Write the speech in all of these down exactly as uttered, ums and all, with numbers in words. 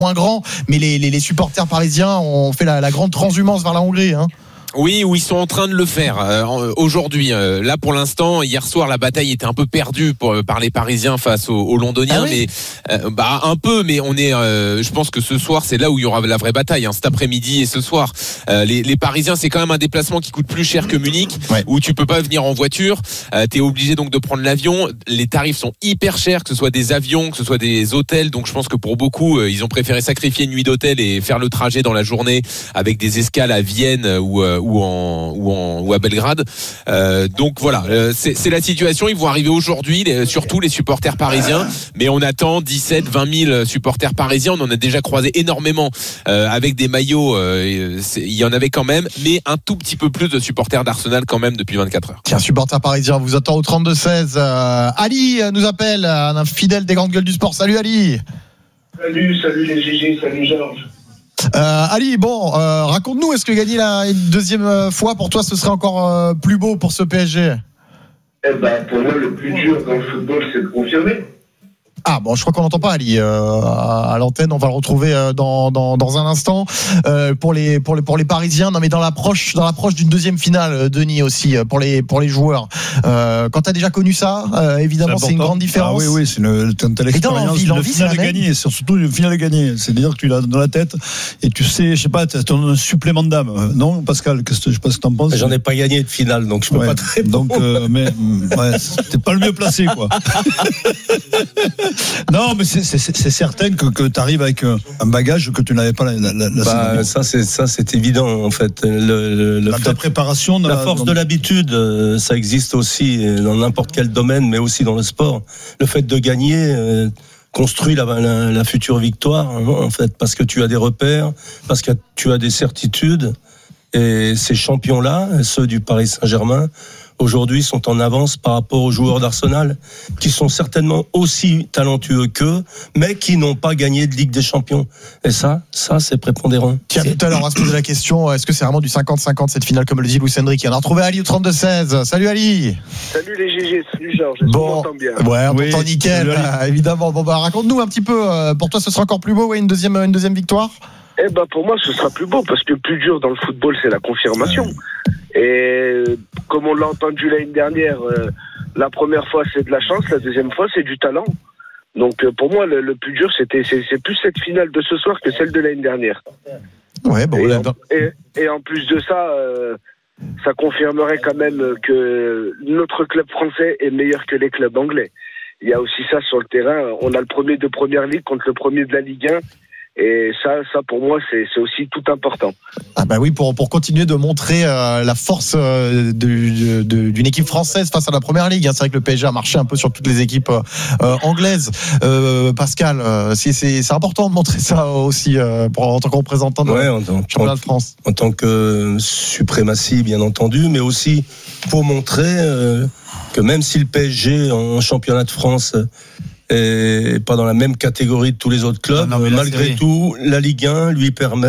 moins grand, mais les, les, les supporters parisiens ont fait la, la grande transhumance vers la Hongrie. Hein. Oui, où ils sont en train de le faire euh, aujourd'hui. Euh, là, pour l'instant, hier soir, la bataille était un peu perdue pour, par les Parisiens face aux, aux Londoniens, ah oui mais euh, bah un peu. Mais on est, euh, je pense que ce soir, c'est là où il y aura la vraie bataille. Hein, cet après-midi et ce soir, euh, les, les Parisiens, c'est quand même un déplacement qui coûte plus cher que Munich, ouais. où tu peux pas venir en voiture. Euh, t'es obligé donc de prendre l'avion. Les tarifs sont hyper chers, que ce soit des avions, que ce soit des hôtels. Donc, je pense que pour beaucoup, euh, ils ont préféré sacrifier une nuit d'hôtel et faire le trajet dans la journée avec des escales à Vienne ou euh, ou en ou en ou à Belgrade. Euh, donc voilà, euh, c'est c'est la situation. Ils vont arriver aujourd'hui, les, surtout les supporters parisiens, mais on attend dix-sept, vingt mille supporters parisiens. On en a déjà croisé énormément euh, avec des maillots. Euh, il y en avait quand même, mais un tout petit peu plus de supporters d'Arsenal quand même depuis vingt-quatre heures. Tiens, supporter parisien, vous attend au trente-deux seize. Euh, Ali nous appelle, un fidèle des grandes gueules du sport. Salut Ali. Salut, salut les G G, salut Georges. Euh, Ali, bon, euh, raconte-nous, est-ce que gagner la une deuxième fois pour toi, ce serait encore euh, plus beau pour ce P S G ? Eh ben, pour moi, le plus dur dans le football, c'est de confirmer. Ah bon, je crois qu'on n'entend pas Ali euh, à, à l'antenne. On va le retrouver euh, dans, dans dans un instant euh, pour les pour les pour les Parisiens. Non mais dans l'approche dans l'approche d'une deuxième finale, Denis aussi pour les pour les joueurs. Euh, quand t'as déjà connu ça, euh, évidemment c'est, c'est une grande différence. Ah oui oui, c'est une telle expérience. Une le finale gagnée, c'est surtout une finale gagnée. C'est-à-dire que tu l'as dans la tête et tu sais, je sais pas, tu as un supplément d'âme. Non, Pascal, qu'est-ce que je sais pas ce que t'en penses. J'en ai pas gagné de finale, donc je peux ouais, pas te répondre. Donc euh, mais ouais, t'es pas le mieux placé quoi. Non mais C'est, c'est, c'est certain que, que tu arrives avec un bagage que tu n'avais pas la, la, la bah, ça c'est ça c'est évident en fait. Le, le, le la fait, préparation, la, la force dans... de l'habitude, ça existe aussi dans n'importe quel domaine, mais aussi dans le sport. Le fait de gagner euh, construit la, la, la future victoire en fait, parce que tu as des repères, parce que tu as des certitudes. Et ces champions-là, ceux du Paris Saint-Germain, aujourd'hui sont en avance par rapport aux joueurs d'Arsenal, qui sont certainement aussi talentueux qu'eux, mais qui n'ont pas gagné de Ligue des Champions. Et ça, ça c'est prépondérant. Tiens, tout à l'heure, on va se poser la question, est-ce que c'est vraiment du cinquante cinquante cette finale, comme le dit Luis Enrique? On a retrouvé Ali au trente-deux seize. Salut Ali. Salut les G G, salut Georges. Bon, on t'entend bien. Ouais, on oui, t'entend nickel, euh, évidemment. Bon, bah, raconte-nous un petit peu, euh, pour toi, ce sera encore plus beau, ouais, une deuxième, une deuxième victoire? Eh ben, pour moi, ce sera plus beau, parce que le plus dur dans le football, c'est la confirmation. Et comme on l'a entendu l'année dernière, euh, la première fois, c'est de la chance, la deuxième fois, c'est du talent. Donc, euh, pour moi, le, le plus dur, c'était, c'est, c'est plus cette finale de ce soir que celle de l'année dernière. Ouais, bon, et, là, en, et, et en plus de ça, euh, ça confirmerait quand même que notre club français est meilleur que les clubs anglais. Il y a aussi ça sur le terrain. On a le premier de Première Ligue contre le premier de la Ligue un. Et ça, ça pour moi, c'est, c'est aussi tout important. Ah bah oui, pour pour continuer de montrer euh, la force euh, de, de, d'une équipe française face à la Première Ligue. Hein. C'est vrai que le P S G a marché un peu sur toutes les équipes euh, anglaises. Euh, Pascal, euh, c'est, c'est c'est important de montrer ça aussi euh, pour, en tant que représentant de ouais, la en tant, championnat de France. En tant que suprématie, bien entendu, mais aussi pour montrer euh, que même si le P S G en championnat de France et pas dans la même catégorie de tous les autres clubs, non, non, malgré série. tout, la Ligue un lui permet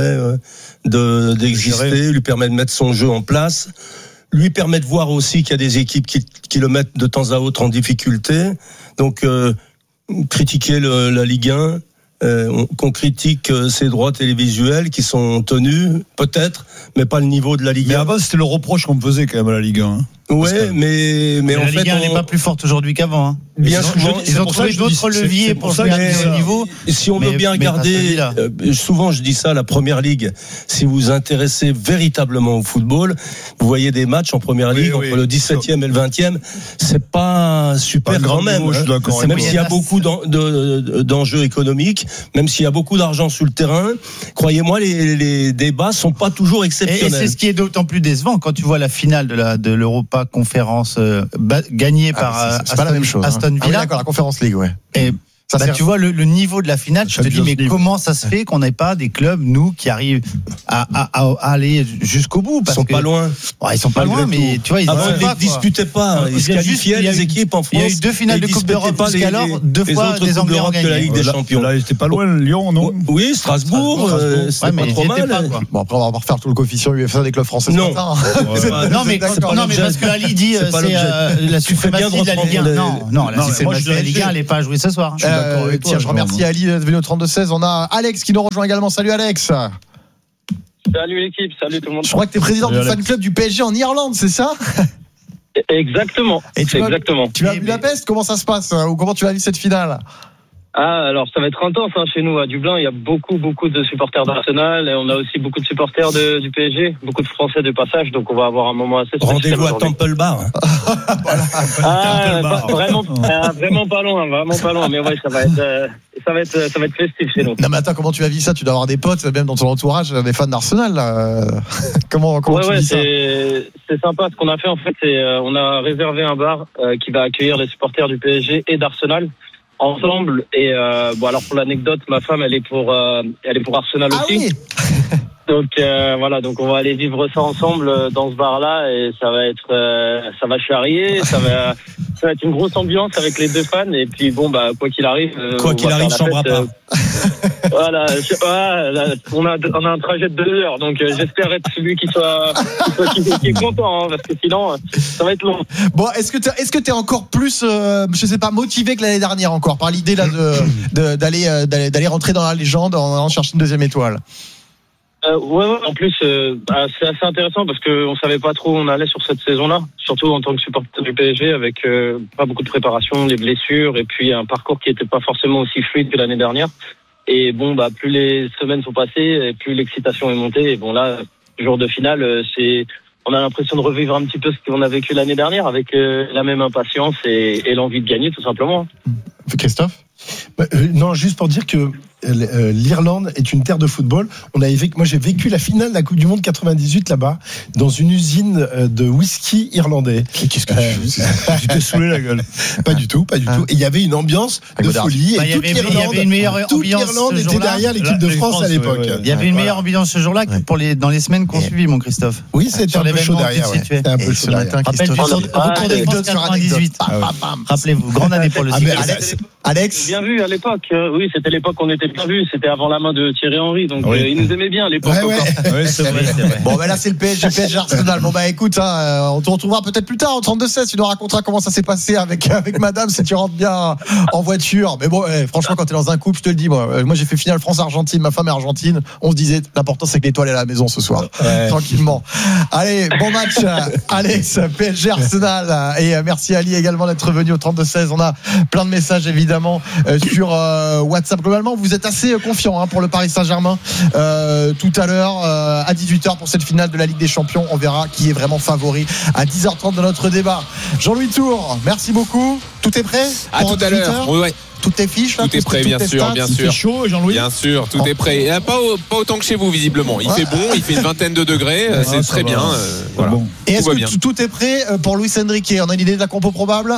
de, d'exister, lui permet de mettre son jeu en place, lui permet de voir aussi qu'il y a des équipes qui, qui le mettent de temps à autre en difficulté. Donc, euh, critiquer le, la Ligue un, euh, qu'on critique ses droits télévisuels qui sont tenus, peut-être, mais pas le niveau de la Ligue un. Mais avant, c'était le reproche qu'on me faisait quand même à la Ligue un. Hein. Ouais, mais, mais, mais en la fait. Ligue un n'est on... pas plus forte aujourd'hui qu'avant, hein. Bien ils souvent. Ont, ils ont trouvé d'autres leviers pour ça faire ce niveau. Si on veut mais, bien regarder, euh, souvent je dis ça, la Première Ligue, si vous vous intéressez véritablement au football, vous voyez des matchs en Première Ligue, oui, oui, entre le dix-septième et le vingtième, c'est pas super pas quand même. Niveau, hein. C'est même s'il y a beaucoup d'en, de, d'enjeux économiques, même s'il y a beaucoup d'argent sur le terrain, croyez-moi, les, les débats sont pas toujours exceptionnels. Et, et c'est ce qui est d'autant plus décevant quand tu vois la finale de, la, de l'Europa Conférence euh, gagnée ah, par c'est, c'est Aston, pas la même chose, Aston Villa. Ah oui, d'accord, la Conférence League, ouais. Et ça bah, tu vois le, le niveau de la finale, je te dis mais comment ça se fait qu'on n'ait pas des clubs nous qui arrivent à, à, à aller jusqu'au bout parce ils sont que, pas loin. Ouais, ils sont pas loin, mais tu vois ils avant ils ne disputaient pas, ils se qualifiaient les équipes en France. Il y a eu deux finales de Coupe d'Europe jusqu'alors, deux fois des Anglais ont gagné. La Ligue des Champions. Là, c'était pas loin, Lyon, non? Oui, Strasbourg, c'était pas trop mal. Bon après on va pas refaire tout le coefficient U F A des clubs français. Non, non mais non mais parce que Ali dit c'est la suprématie de la Ligue un. Non, non, la suprématie de la Ligue un, elle n'est pas à jouer ce soir. Euh, tiens, je remercie Ali d'être venu au trente-deux seize. On a Alex qui nous rejoint également. Salut Alex. Salut l'équipe, salut tout le monde. Je crois que tu es président salut du Alex. Fan club du P S G en Irlande, c'est ça? Exactement. Et tu exactement. Vas, tu vas à Budapest, comment ça se passe? Ou comment tu vas vivre cette finale? Ah, alors ça va être intense hein, chez nous à Dublin. Il y a beaucoup, beaucoup de supporters d'Arsenal et on a aussi beaucoup de supporters de, du P S G, beaucoup de Français de passage. Donc on va avoir un moment assez spécial. Rendez-vous à Temple Bar. Voilà. Ah, pas, vraiment, euh, vraiment pas loin, vraiment pas loin. Mais ouais, ça va être, euh, ça va être, ça va être festif chez nous. Non mais attends, comment tu vas vivre ça? Tu dois avoir des potes, même dans ton entourage, des fans d'Arsenal. Là. comment, comment ouais, tu ouais, dis ça? c'est, c'est sympa. Ce qu'on a fait en fait, c'est, euh, on a réservé un bar euh, qui va accueillir les supporters du P S G et d'Arsenal. Ensemble et euh, bon alors pour l'anecdote, ma femme elle est pour euh, elle est pour Arsenal ah aussi. Oui. Donc euh, voilà, donc on va aller vivre ça ensemble dans ce bar-là et ça va être euh, ça va charrier, ça va ça va être une grosse ambiance avec les deux fans et puis bon bah quoi qu'il arrive euh, quoi qu'il arrive chambre à part. Euh, voilà, je, voilà, on a on a un trajet de deux heures donc euh, j'espère être celui qui soit qui, soit, qui, qui est content hein, parce que sinon ça va être long. Bon, est-ce que t'es, est-ce que t'es encore plus euh, je sais pas motivé que l'année dernière encore par l'idée là de, de d'aller euh, d'aller d'aller rentrer dans la légende en allant chercher une deuxième étoile? Euh, ouais, ouais, en plus, euh, bah, c'est assez intéressant parce que on savait pas trop où on allait sur cette saison-là, surtout en tant que supporter du P S G, avec euh, pas beaucoup de préparation, des blessures et puis un parcours qui était pas forcément aussi fluide que l'année dernière. Et bon, bah plus les semaines sont passées, et plus l'excitation est montée. Et bon là, jour de finale, c'est on a l'impression de revivre un petit peu ce qu'on a vécu l'année dernière avec euh, la même impatience et, et l'envie de gagner, tout simplement. Christophe? Bah, euh, non, juste pour dire que euh, l'Irlande est une terre de football. On a vécu, moi, j'ai vécu la finale de la Coupe du Monde quatre-vingt-dix-huit là-bas, dans une usine de whisky irlandais. Et qu'est-ce que euh, tu tu t'es saoulé la gueule? Pas du tout, pas du hein tout. Et il y avait une ambiance de Godard. folie. Bah, et toute l'Irlande, il y avait une meilleure toute ambiance l'Irlande ce était jour-là. derrière l'équipe de France, France à l'époque. Ouais, ouais. Il y avait une meilleure ambiance ce jour-là que pour les dans les semaines qu'on suivit, mon Christophe. Oui, c'était un peu chaud derrière. Ouais. C'était un peu chaud derrière. Rappelle-toi de France quatre-vingt-dix-huit. Rappelez-vous, grande année pour le cyclisme. Alex, Alex, bien vu à l'époque. Oui, c'était l'époque où on était bien vu. C'était avant la main de Thierry Henry, donc oui. euh, il nous aimait bien à l'époque. Ouais, ouais. ouais, c'est vrai, c'est vrai. Bon, ben là, c'est le P S G, P S G Arsenal. Bon, bah écoute, hein, on te retrouvera peut-être plus tard, au trente-deux seize. Tu nous raconteras comment ça s'est passé avec, avec madame, si tu rentres bien en voiture. Mais bon, eh, franchement, quand t'es dans un couple, je te le dis, moi, moi j'ai fait finale France-Argentine, ma femme est argentine. On se disait, l'important, c'est que l'étoile est à la maison ce soir. Ouais. Tranquillement. Allez, bon match, Alex, P S G Arsenal. Et merci Ali également d'être venu au trente-deux seize. On a plein de messages, évidemment, euh, sur euh, WhatsApp. Globalement, vous êtes assez confiant hein, pour le Paris Saint-Germain. Euh, tout à l'heure, euh, à dix-huit heures pour cette finale de la Ligue des Champions. On verra qui est vraiment favori à dix heures trente de notre débat. Jean-Louis Tour, merci beaucoup. Tout est prêt? À tout à l'heure. Oui, ouais. Toutes tes fiches là, tout est prêt, bien sûr, bien sûr. C'est chaud, Jean-Louis. Bien sûr, tout est prêt. Pas, au, pas autant que chez vous, visiblement. Il ouais. fait bon, il fait une vingtaine de degrés, ouais, c'est très va. bien. Euh, voilà. Bon. Et est-ce tout que bien. tout est prêt pour Luis Enrique? On a une idée de la compo probable?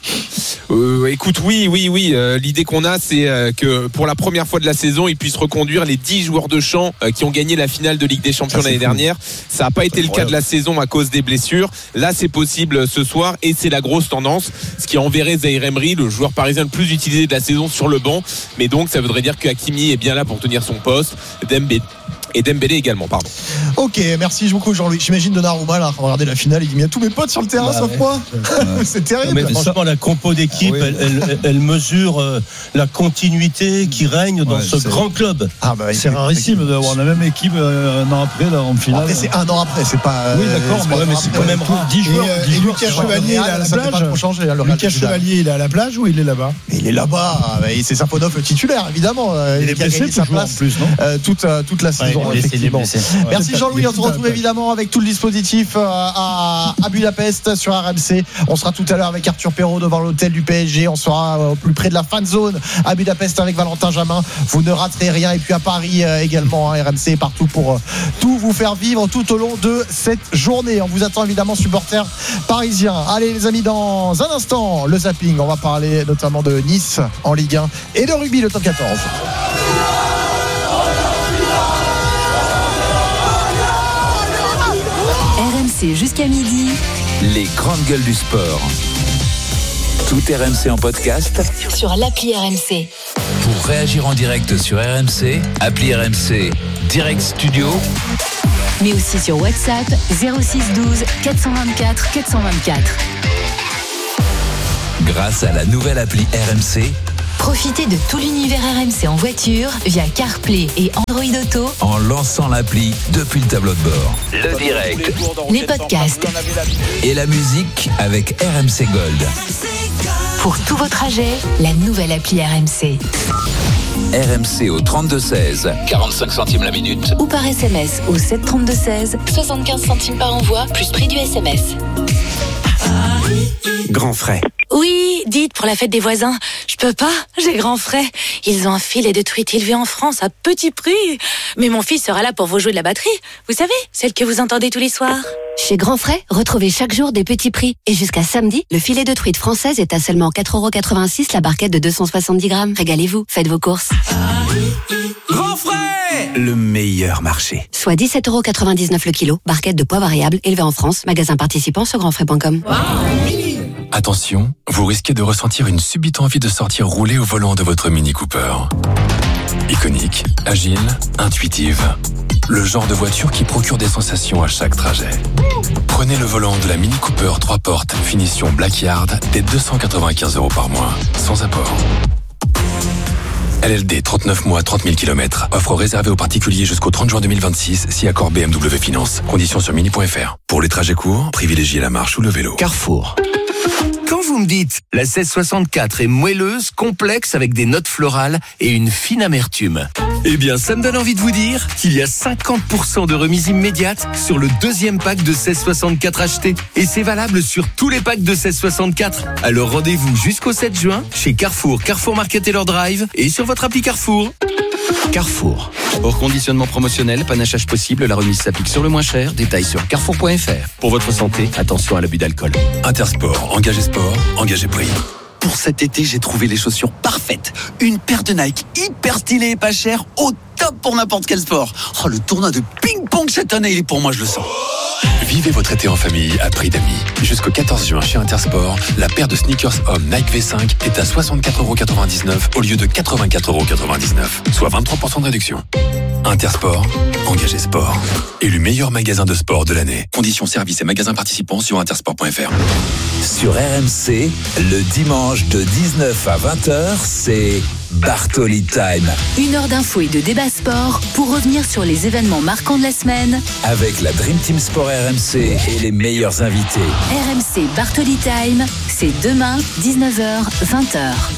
Euh, écoute, oui, oui, oui. Euh, l'idée qu'on a, c'est euh, que pour la première fois de la saison, ils puissent reconduire les dix joueurs de champ euh, qui ont gagné la finale de Ligue des Champions l'année dernière. Ça n'a pas été le cas de la saison à cause des blessures. Là, c'est possible ce soir et c'est la grosse tendance. Ce qui enverrait Zaïre Emery, le joueur parisien le plus utilisé de la saison, sur le banc. Mais donc, ça voudrait dire que Hakimi est bien là pour tenir son poste. Dembélé. Et Dembélé également, pardon. Ok, merci beaucoup Jean-Louis. J'imagine Donnarumma là, regarder la finale, il dit il y a tous mes potes sur le terrain bah, sauf ouais. moi. C'est terrible. Mais franchement, la compo d'équipe, oui. elle, elle, elle mesure euh, la continuité qui règne dans ouais, ce c'est... grand club. Ah bah, c'est rarissime d'avoir la même équipe euh, un an après là, en finale. Après, c'est un an après, c'est pas. Oui, d'accord, mais, ouais, mais c'est quand même rare. dix joueurs. Et, et Lucas Chevalier, il est à la plage. Changer, Lucas Chevalier, il est à la plage ou il est là-bas? Il est là-bas. C'est Saponov le titulaire, évidemment. Il est blessé sa place en plus, non toute toute la saison, effectivement. Ouais. Merci Jean-Louis, on se retrouve évidemment avec tout le dispositif à, à Budapest sur R M C. On sera tout à l'heure avec Arthur Perrault devant l'hôtel du P S G. On sera au plus près de la fan zone à Budapest avec Valentin Jamin. Vous ne raterez rien. Et puis à Paris également, hein, R M C partout pour tout vous faire vivre tout au long de cette journée. On vous attend évidemment, supporters parisiens. Allez les amis, dans un instant, le zapping. On va parler notamment de Nice en Ligue un et de rugby, le top quatorze. C'est jusqu'à midi. Les grandes gueules du sport. Tout R M C en podcast sur l'appli R M C. Pour réagir en direct sur R M C, appli R M C Direct Studio. Mais aussi sur WhatsApp zéro six douze quatre cent vingt-quatre quatre cent vingt-quatre. Grâce à la nouvelle appli R M C, Profitez de tout l'univers R M C en voiture via CarPlay et Android Auto En lançant l'appli depuis le tableau de bord. Le direct les podcasts et la musique avec R M C Gold. pour tous vos trajets. La nouvelle appli R M C R M C au trente-deux seize, quarante-cinq centimes la minute. ou par S M S au sept trente-deux seize, soixante-quinze centimes par envoi plus prix du S M S. Grand frais. Oui, dites pour la fête des voisins. Je peux pas, j'ai grand frais. Ils ont un filet de truite élevé en France à petit prix. Mais mon fils sera là pour vous jouer de la batterie. Vous savez, celle que vous entendez tous les soirs. Chez Grand Frais, retrouvez chaque jour des petits prix. Et jusqu'à samedi, le filet de truite française est à seulement quatre euros quatre-vingt-six la barquette de deux cent soixante-dix grammes. Régalez-vous, faites vos courses. Grand frais, le meilleur marché. Soit dix-sept euros quatre-vingt-dix-neuf le kilo, barquette de poids variable élevée en France. Magasin participant sur grand frais point com. Attention, vous risquez de ressentir une subite envie de sortir rouler au volant de votre Mini Cooper. Iconique, agile, intuitive. Le genre de voiture qui procure des sensations à chaque trajet. Prenez le volant de la Mini Cooper trois portes, finition Blackyard, dès deux cent quatre-vingt-quinze euros par mois, sans apport. L L D, trente-neuf mois, trente mille kilomètres. Offre réservée aux particuliers jusqu'au trente juin deux mille vingt-six, si accord B M W Finance. Conditions sur mini point f r. Pour les trajets courts, privilégiez la marche ou le vélo. Carrefour. Quand vous me dites la seize soixante-quatre est moelleuse, complexe avec des notes florales et une fine amertume, eh bien ça me donne envie de vous dire qu'il y a cinquante pour cent de remise immédiate sur le deuxième pack de seize soixante-quatre acheté. Et c'est valable sur tous les packs de seize soixante-quatre. Alors rendez-vous jusqu'au sept juin chez Carrefour, Carrefour Market Taylor Drive et sur votre appli Carrefour. Carrefour. Hors conditionnement promotionnel, panachage possible, la remise s'applique sur le moins cher. Détails sur carrefour point f r. Pour votre santé, attention à l'abus d'alcool. Intersport, engagé sport, engagé prix. Pour cet été, j'ai trouvé les chaussures parfaites. Une paire de Nike hyper stylée et pas chère, au top pour n'importe quel sport. Oh, le tournoi de ping-pong cette année, il est pour moi, je le sens. Vivez votre été en famille à prix d'amis. Jusqu'au quatorze juin chez Intersport, la paire de sneakers homme Nike V cinq est à soixante-quatre euros quatre-vingt-dix-neuf au lieu de quatre-vingt-quatre euros quatre-vingt-dix-neuf, soit vingt-trois pour cent de réduction. Intersport, engagé sport. Élu meilleur magasin de sport de l'année. Conditions services et magasins participants sur intersport point f r. Sur R M C, le dimanche de dix-neuf à vingt heures, c'est Bartoli Time. Une heure d'infos et de débat sport pour revenir sur les événements marquants de la semaine. Avec la Dream Team Sport R M C et les meilleurs invités. R M C Bartoli Time, c'est demain, dix-neuf heures, vingt heures.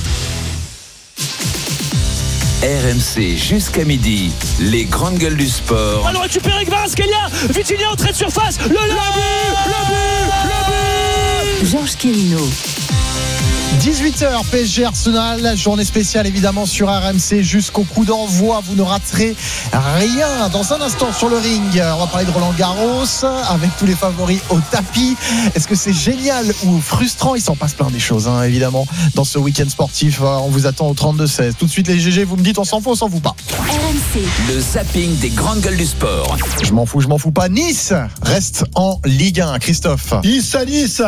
R M C jusqu'à midi, les grandes gueules du sport. Ballon récupéré avec Kvaratskhelia, Vitinha entrée de surface, le but, le but, le but. Georges Quirino. dix-huit heures, P S G Arsenal, journée spéciale évidemment sur R M C jusqu'au coup d'envoi. Vous ne raterez rien. Dans un instant sur le ring, on va parler de Roland Garros avec tous les favoris au tapis. Est-ce que c'est génial ou frustrant? Il s'en passe plein des choses, hein, évidemment, dans ce week-end sportif. On vous attend au trente-deux seize. Tout de suite les G G, vous me dites on s'en fout, on s'en fout pas. R M C. Le zapping des grandes gueules du sport. Je m'en fous, je m'en fous pas. Nice reste en Ligue un. Christophe. Nice à Nice.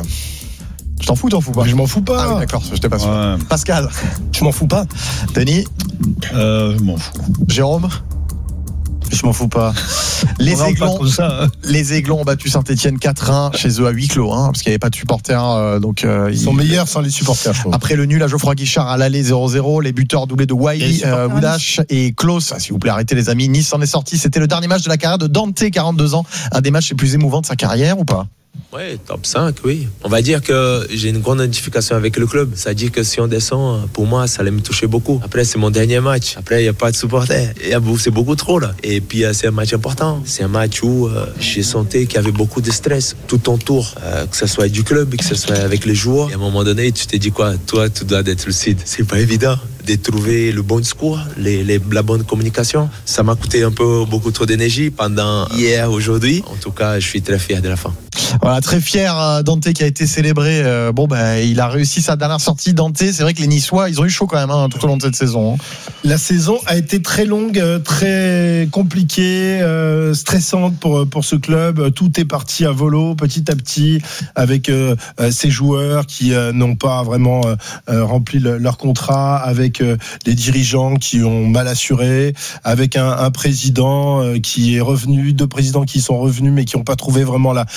Je t'en fous, t'en fous pas? Je m'en fous pas. Ah oui, d'accord, je t'ai pas sûr. Ouais. Pascal. Je m'en fous pas. Denis. Euh, je m'en fous. Jérôme. Je m'en fous pas. Les Aiglons, ça, hein. les Aiglons ont battu Saint-Etienne quatre un chez eux à huis clos, hein, parce qu'il n'y avait pas de supporters. Euh, donc, euh, ils sont ils... meilleurs sans les supporters, je trouve. Après le nul à Geoffroy Guichard à l'aller zéro zéro, les buteurs doublés de Wai, euh, Boudache et Klaus. Ah, s'il vous plaît, arrêtez les amis. Nice en est sorti. C'était le dernier match de la carrière de Dante, quarante-deux ans. Un des matchs les plus émouvants de sa carrière ou pas? Ouais, top cinq, oui. On va dire que j'ai une grande identification avec le club. C'est-à-dire que si on descend, pour moi, ça allait me toucher beaucoup. Après, c'est mon dernier match. Après, il n'y a pas de supporters. C'est beaucoup trop, là. Et puis, c'est un match important. C'est un match où euh, j'ai senti qu'il y avait beaucoup de stress tout autour. Euh, que ce soit du club, que ce soit avec les joueurs. Et à un moment donné, tu t'es dit quoi? Toi, tu dois être lucide. C'est pas évident de trouver le bon discours, les, les, la bonne communication. Ça m'a coûté un peu beaucoup trop d'énergie pendant hier, aujourd'hui. En tout cas, je suis très fier de la fin. Voilà, très fier Dante qui a été célébré. Euh, bon, ben, il a réussi sa dernière sortie. Dante, c'est vrai que les Niçois, ils ont eu chaud quand même hein, tout au long de cette saison. Hein. La saison a été très longue, très compliquée, euh, stressante pour pour ce club. Tout est parti à volo, petit à petit, avec euh, ces joueurs qui euh, n'ont pas vraiment euh, rempli le, leur contrat, avec euh, les dirigeants qui ont mal assuré, avec un, un président euh, qui est revenu, deux présidents qui sont revenus mais qui n'ont pas trouvé vraiment la la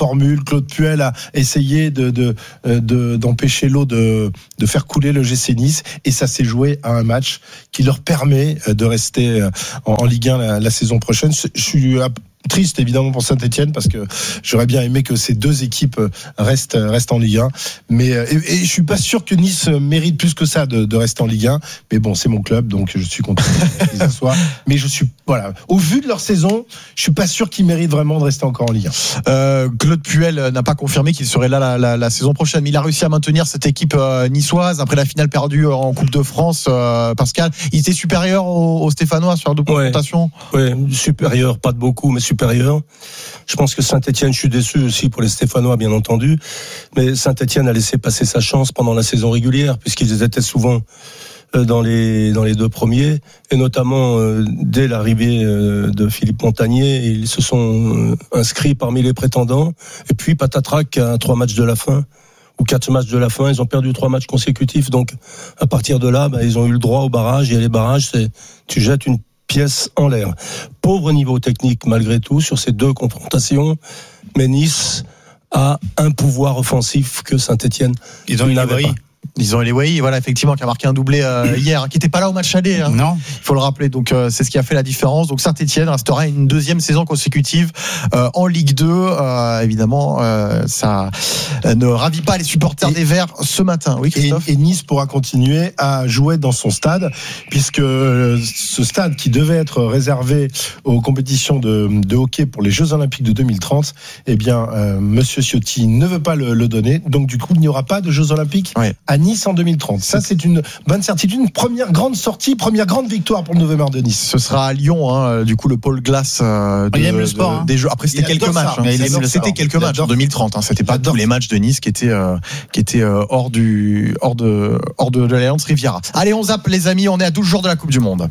formule. Claude Puel a essayé de, de, de, d'empêcher l'eau de, de faire couler le G C Nice, et ça s'est joué à un match qui leur permet de rester en, en Ligue un la, la saison prochaine. Je suis triste évidemment pour Saint-Etienne, parce que j'aurais bien aimé que ces deux équipes restent, restent en Ligue un, mais et, et je suis pas sûr que Nice mérite plus que ça de, de rester en Ligue un, mais bon, c'est mon club, donc je suis content qu'ils s'assoient. Mais je suis, voilà, au vu de leur saison, je suis pas sûr qu'ils méritent vraiment de rester encore en Ligue un. Euh, Claude Puel n'a pas confirmé qu'il serait là la, la, la saison prochaine, mais il a réussi à maintenir cette équipe euh, niçoise après la finale perdue en Coupe de France. euh, Pascal, il était supérieur aux, aux Stéphanois sur deux confrontations. Ouais, ouais, supérieur, pas de beaucoup, mais supérieur. Je pense que Saint-Etienne, je suis déçu aussi pour les Stéphanois, bien entendu, mais Saint-Etienne a laissé passer sa chance pendant la saison régulière, puisqu'ils étaient souvent dans les dans les deux premiers, et notamment euh, dès l'arrivée euh, de Philippe Montagnier, ils se sont euh, inscrits parmi les prétendants, et puis patatrac, à trois matchs de la fin ou quatre matchs de la fin, ils ont perdu trois matchs consécutifs, donc à partir de là, bah, ils ont eu le droit au barrage, et les barrages, c'est tu jettes une pièce en l'air. Pauvre niveau technique malgré tout sur ces deux confrontations, mais Nice a un pouvoir offensif que Saint-Etienne n'avait pas. Ils ont Eleway, voilà, effectivement, qui a marqué un doublé euh, hier, qui n'était pas là au match aller. Hein. Non. Il faut le rappeler. Donc, euh, c'est ce qui a fait la différence. Donc, Saint-Etienne restera une deuxième saison consécutive euh, en Ligue deux. Euh, évidemment, euh, ça euh, ne ravit pas les supporters et, des Verts ce matin. Oui, Christophe. Et, et Nice pourra continuer à jouer dans son stade, puisque euh, ce stade qui devait être réservé aux compétitions de, de hockey pour les Jeux Olympiques de deux mille trente, eh bien, euh, Monsieur Ciotti ne veut pas le, le donner. Donc, du coup, il n'y aura pas de Jeux Olympiques ouais. à Nice en deux mille trente. Ça, c'est une bonne certitude, une première grande sortie, première grande victoire pour le nouveau maire de Nice. Ce sera à Lyon, hein, du coup, le pôle glace euh, de, il aime le sport, de, hein. des jeux. Après, c'était quelques matchs. Hein. C'était, c'était quelques matchs en deux mille trente. Hein. C'était pas tous les matchs de Nice qui étaient euh, qui étaient euh, hors du hors de hors de, de l'Alliance Riviera. Allez, on zappe, les amis. On est à douze jours de la Coupe du Monde.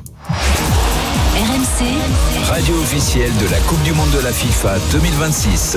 R M C, radio officielle de la Coupe du Monde de la FIFA deux mille vingt-six.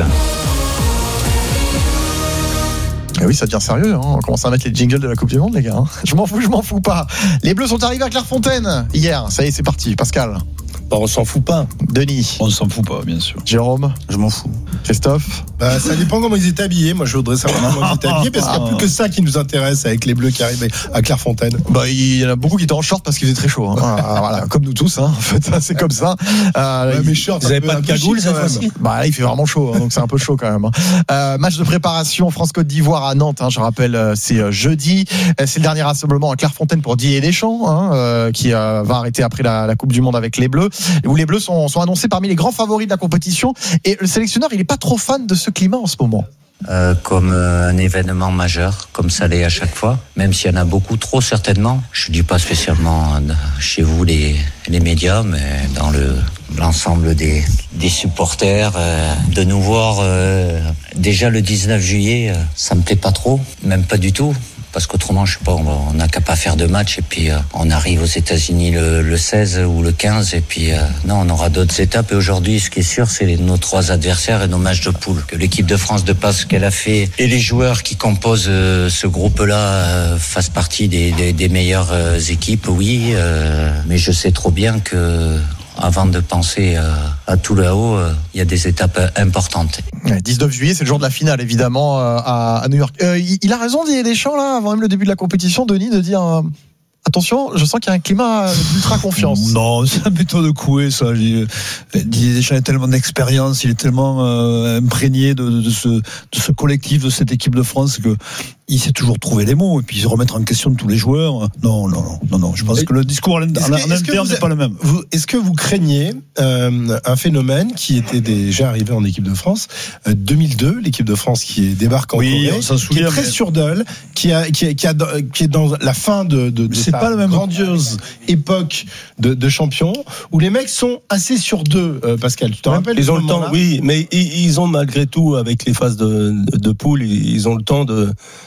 Et oui, ça devient sérieux, hein. On commence à mettre les jingles de la Coupe du Monde, les gars. Hein. Je m'en fous, je m'en fous pas. Les Bleus sont arrivés à Clairefontaine hier. Ça y est, c'est parti. Pascal. Bah, on s'en fout pas. Denis. On s'en fout pas, bien sûr. Jérôme. Je m'en fous. Christophe. Bah, ça dépend comment ils étaient habillés. Moi, je voudrais savoir comment ils étaient habillés, parce qu'il n'y a plus que ça qui nous intéresse avec les Bleus qui arrivent à Clairefontaine. Bah, il y en a beaucoup qui étaient en short parce qu'il faisait très chaud. Hein. Voilà, voilà, comme nous tous, hein. En fait, c'est comme ça. Euh, ouais, mais short, vous n'avez pas de cagoule cette fois-ci? Bah, là, il fait vraiment chaud, hein, donc c'est un peu chaud quand même. Hein. Euh, match de préparation France-Côte d'Ivoire à Nantes. Hein, je rappelle, c'est jeudi. C'est le dernier rassemblement à Clairefontaine pour Didier Deschamps, hein, euh, qui euh, va arrêter après la, la Coupe du Monde avec les Bleus, où les Bleus sont, sont annoncés parmi les grands favoris de la compétition. Et le sélectionneur, il n'est pas trop fan de ce climat en ce moment. Euh, comme euh, un événement majeur, comme ça l'est à chaque fois, même s'il y en a beaucoup trop certainement. Je ne dis pas spécialement euh, chez vous les, les médias, mais dans le, l'ensemble des, des supporters. Euh, de nous voir euh, déjà le dix-neuf juillet, euh, ça me plaît pas trop, même pas du tout. Parce qu'autrement, je sais pas, on n'a qu'à pas faire de match, et puis euh, on arrive aux États-Unis le, le seize ou le quinze, et puis euh, non, on aura d'autres étapes. Et aujourd'hui, ce qui est sûr, c'est les, nos trois adversaires et nos matchs de poule. Que l'équipe de France, de pas ce qu'elle a fait, et les joueurs qui composent euh, ce groupe-là euh, fassent partie des, des, des meilleures euh, équipes, oui. Euh, mais je sais trop bien que avant de penser euh, à tout là-haut, il euh, y a des étapes euh, importantes. dix-neuf juillet, c'est le jour de la finale, évidemment, euh, à, à New York. Euh, il, il a raison, Didier Deschamps, là, avant même le début de la compétition, Denis, de dire... Euh... Attention, je sens qu'il y a un climat d'ultra confiance. Non, c'est la méthode de Coué, ça. Didier Deschamps a tellement d'expérience, il est tellement euh, imprégné de, de, de, ce, de ce collectif, de cette équipe de France, que il sait toujours trouver les mots et puis se remettre en question de tous les joueurs. Non, non, non, non, non. Je pense et que le discours en interne n'est pas le même. Vous, est-ce que vous craignez euh, un phénomène qui était déjà arrivé en équipe de France, euh, deux mille deux, l'équipe de France qui débarque en oui, Corée, on s'en souvient, qui est très mais... sur d'elle, qui a, qui, a, qui, a, qui est dans la fin de, de, de c'est sa pas le même grandiose époque de, de champion, où les mecs sont assez sur deux. Euh, Pascal, tu te ouais, rappelles? Ils ont le temps, oui, mais ils, ils ont malgré tout, avec les phases de, de, de poule, ils ont le temps de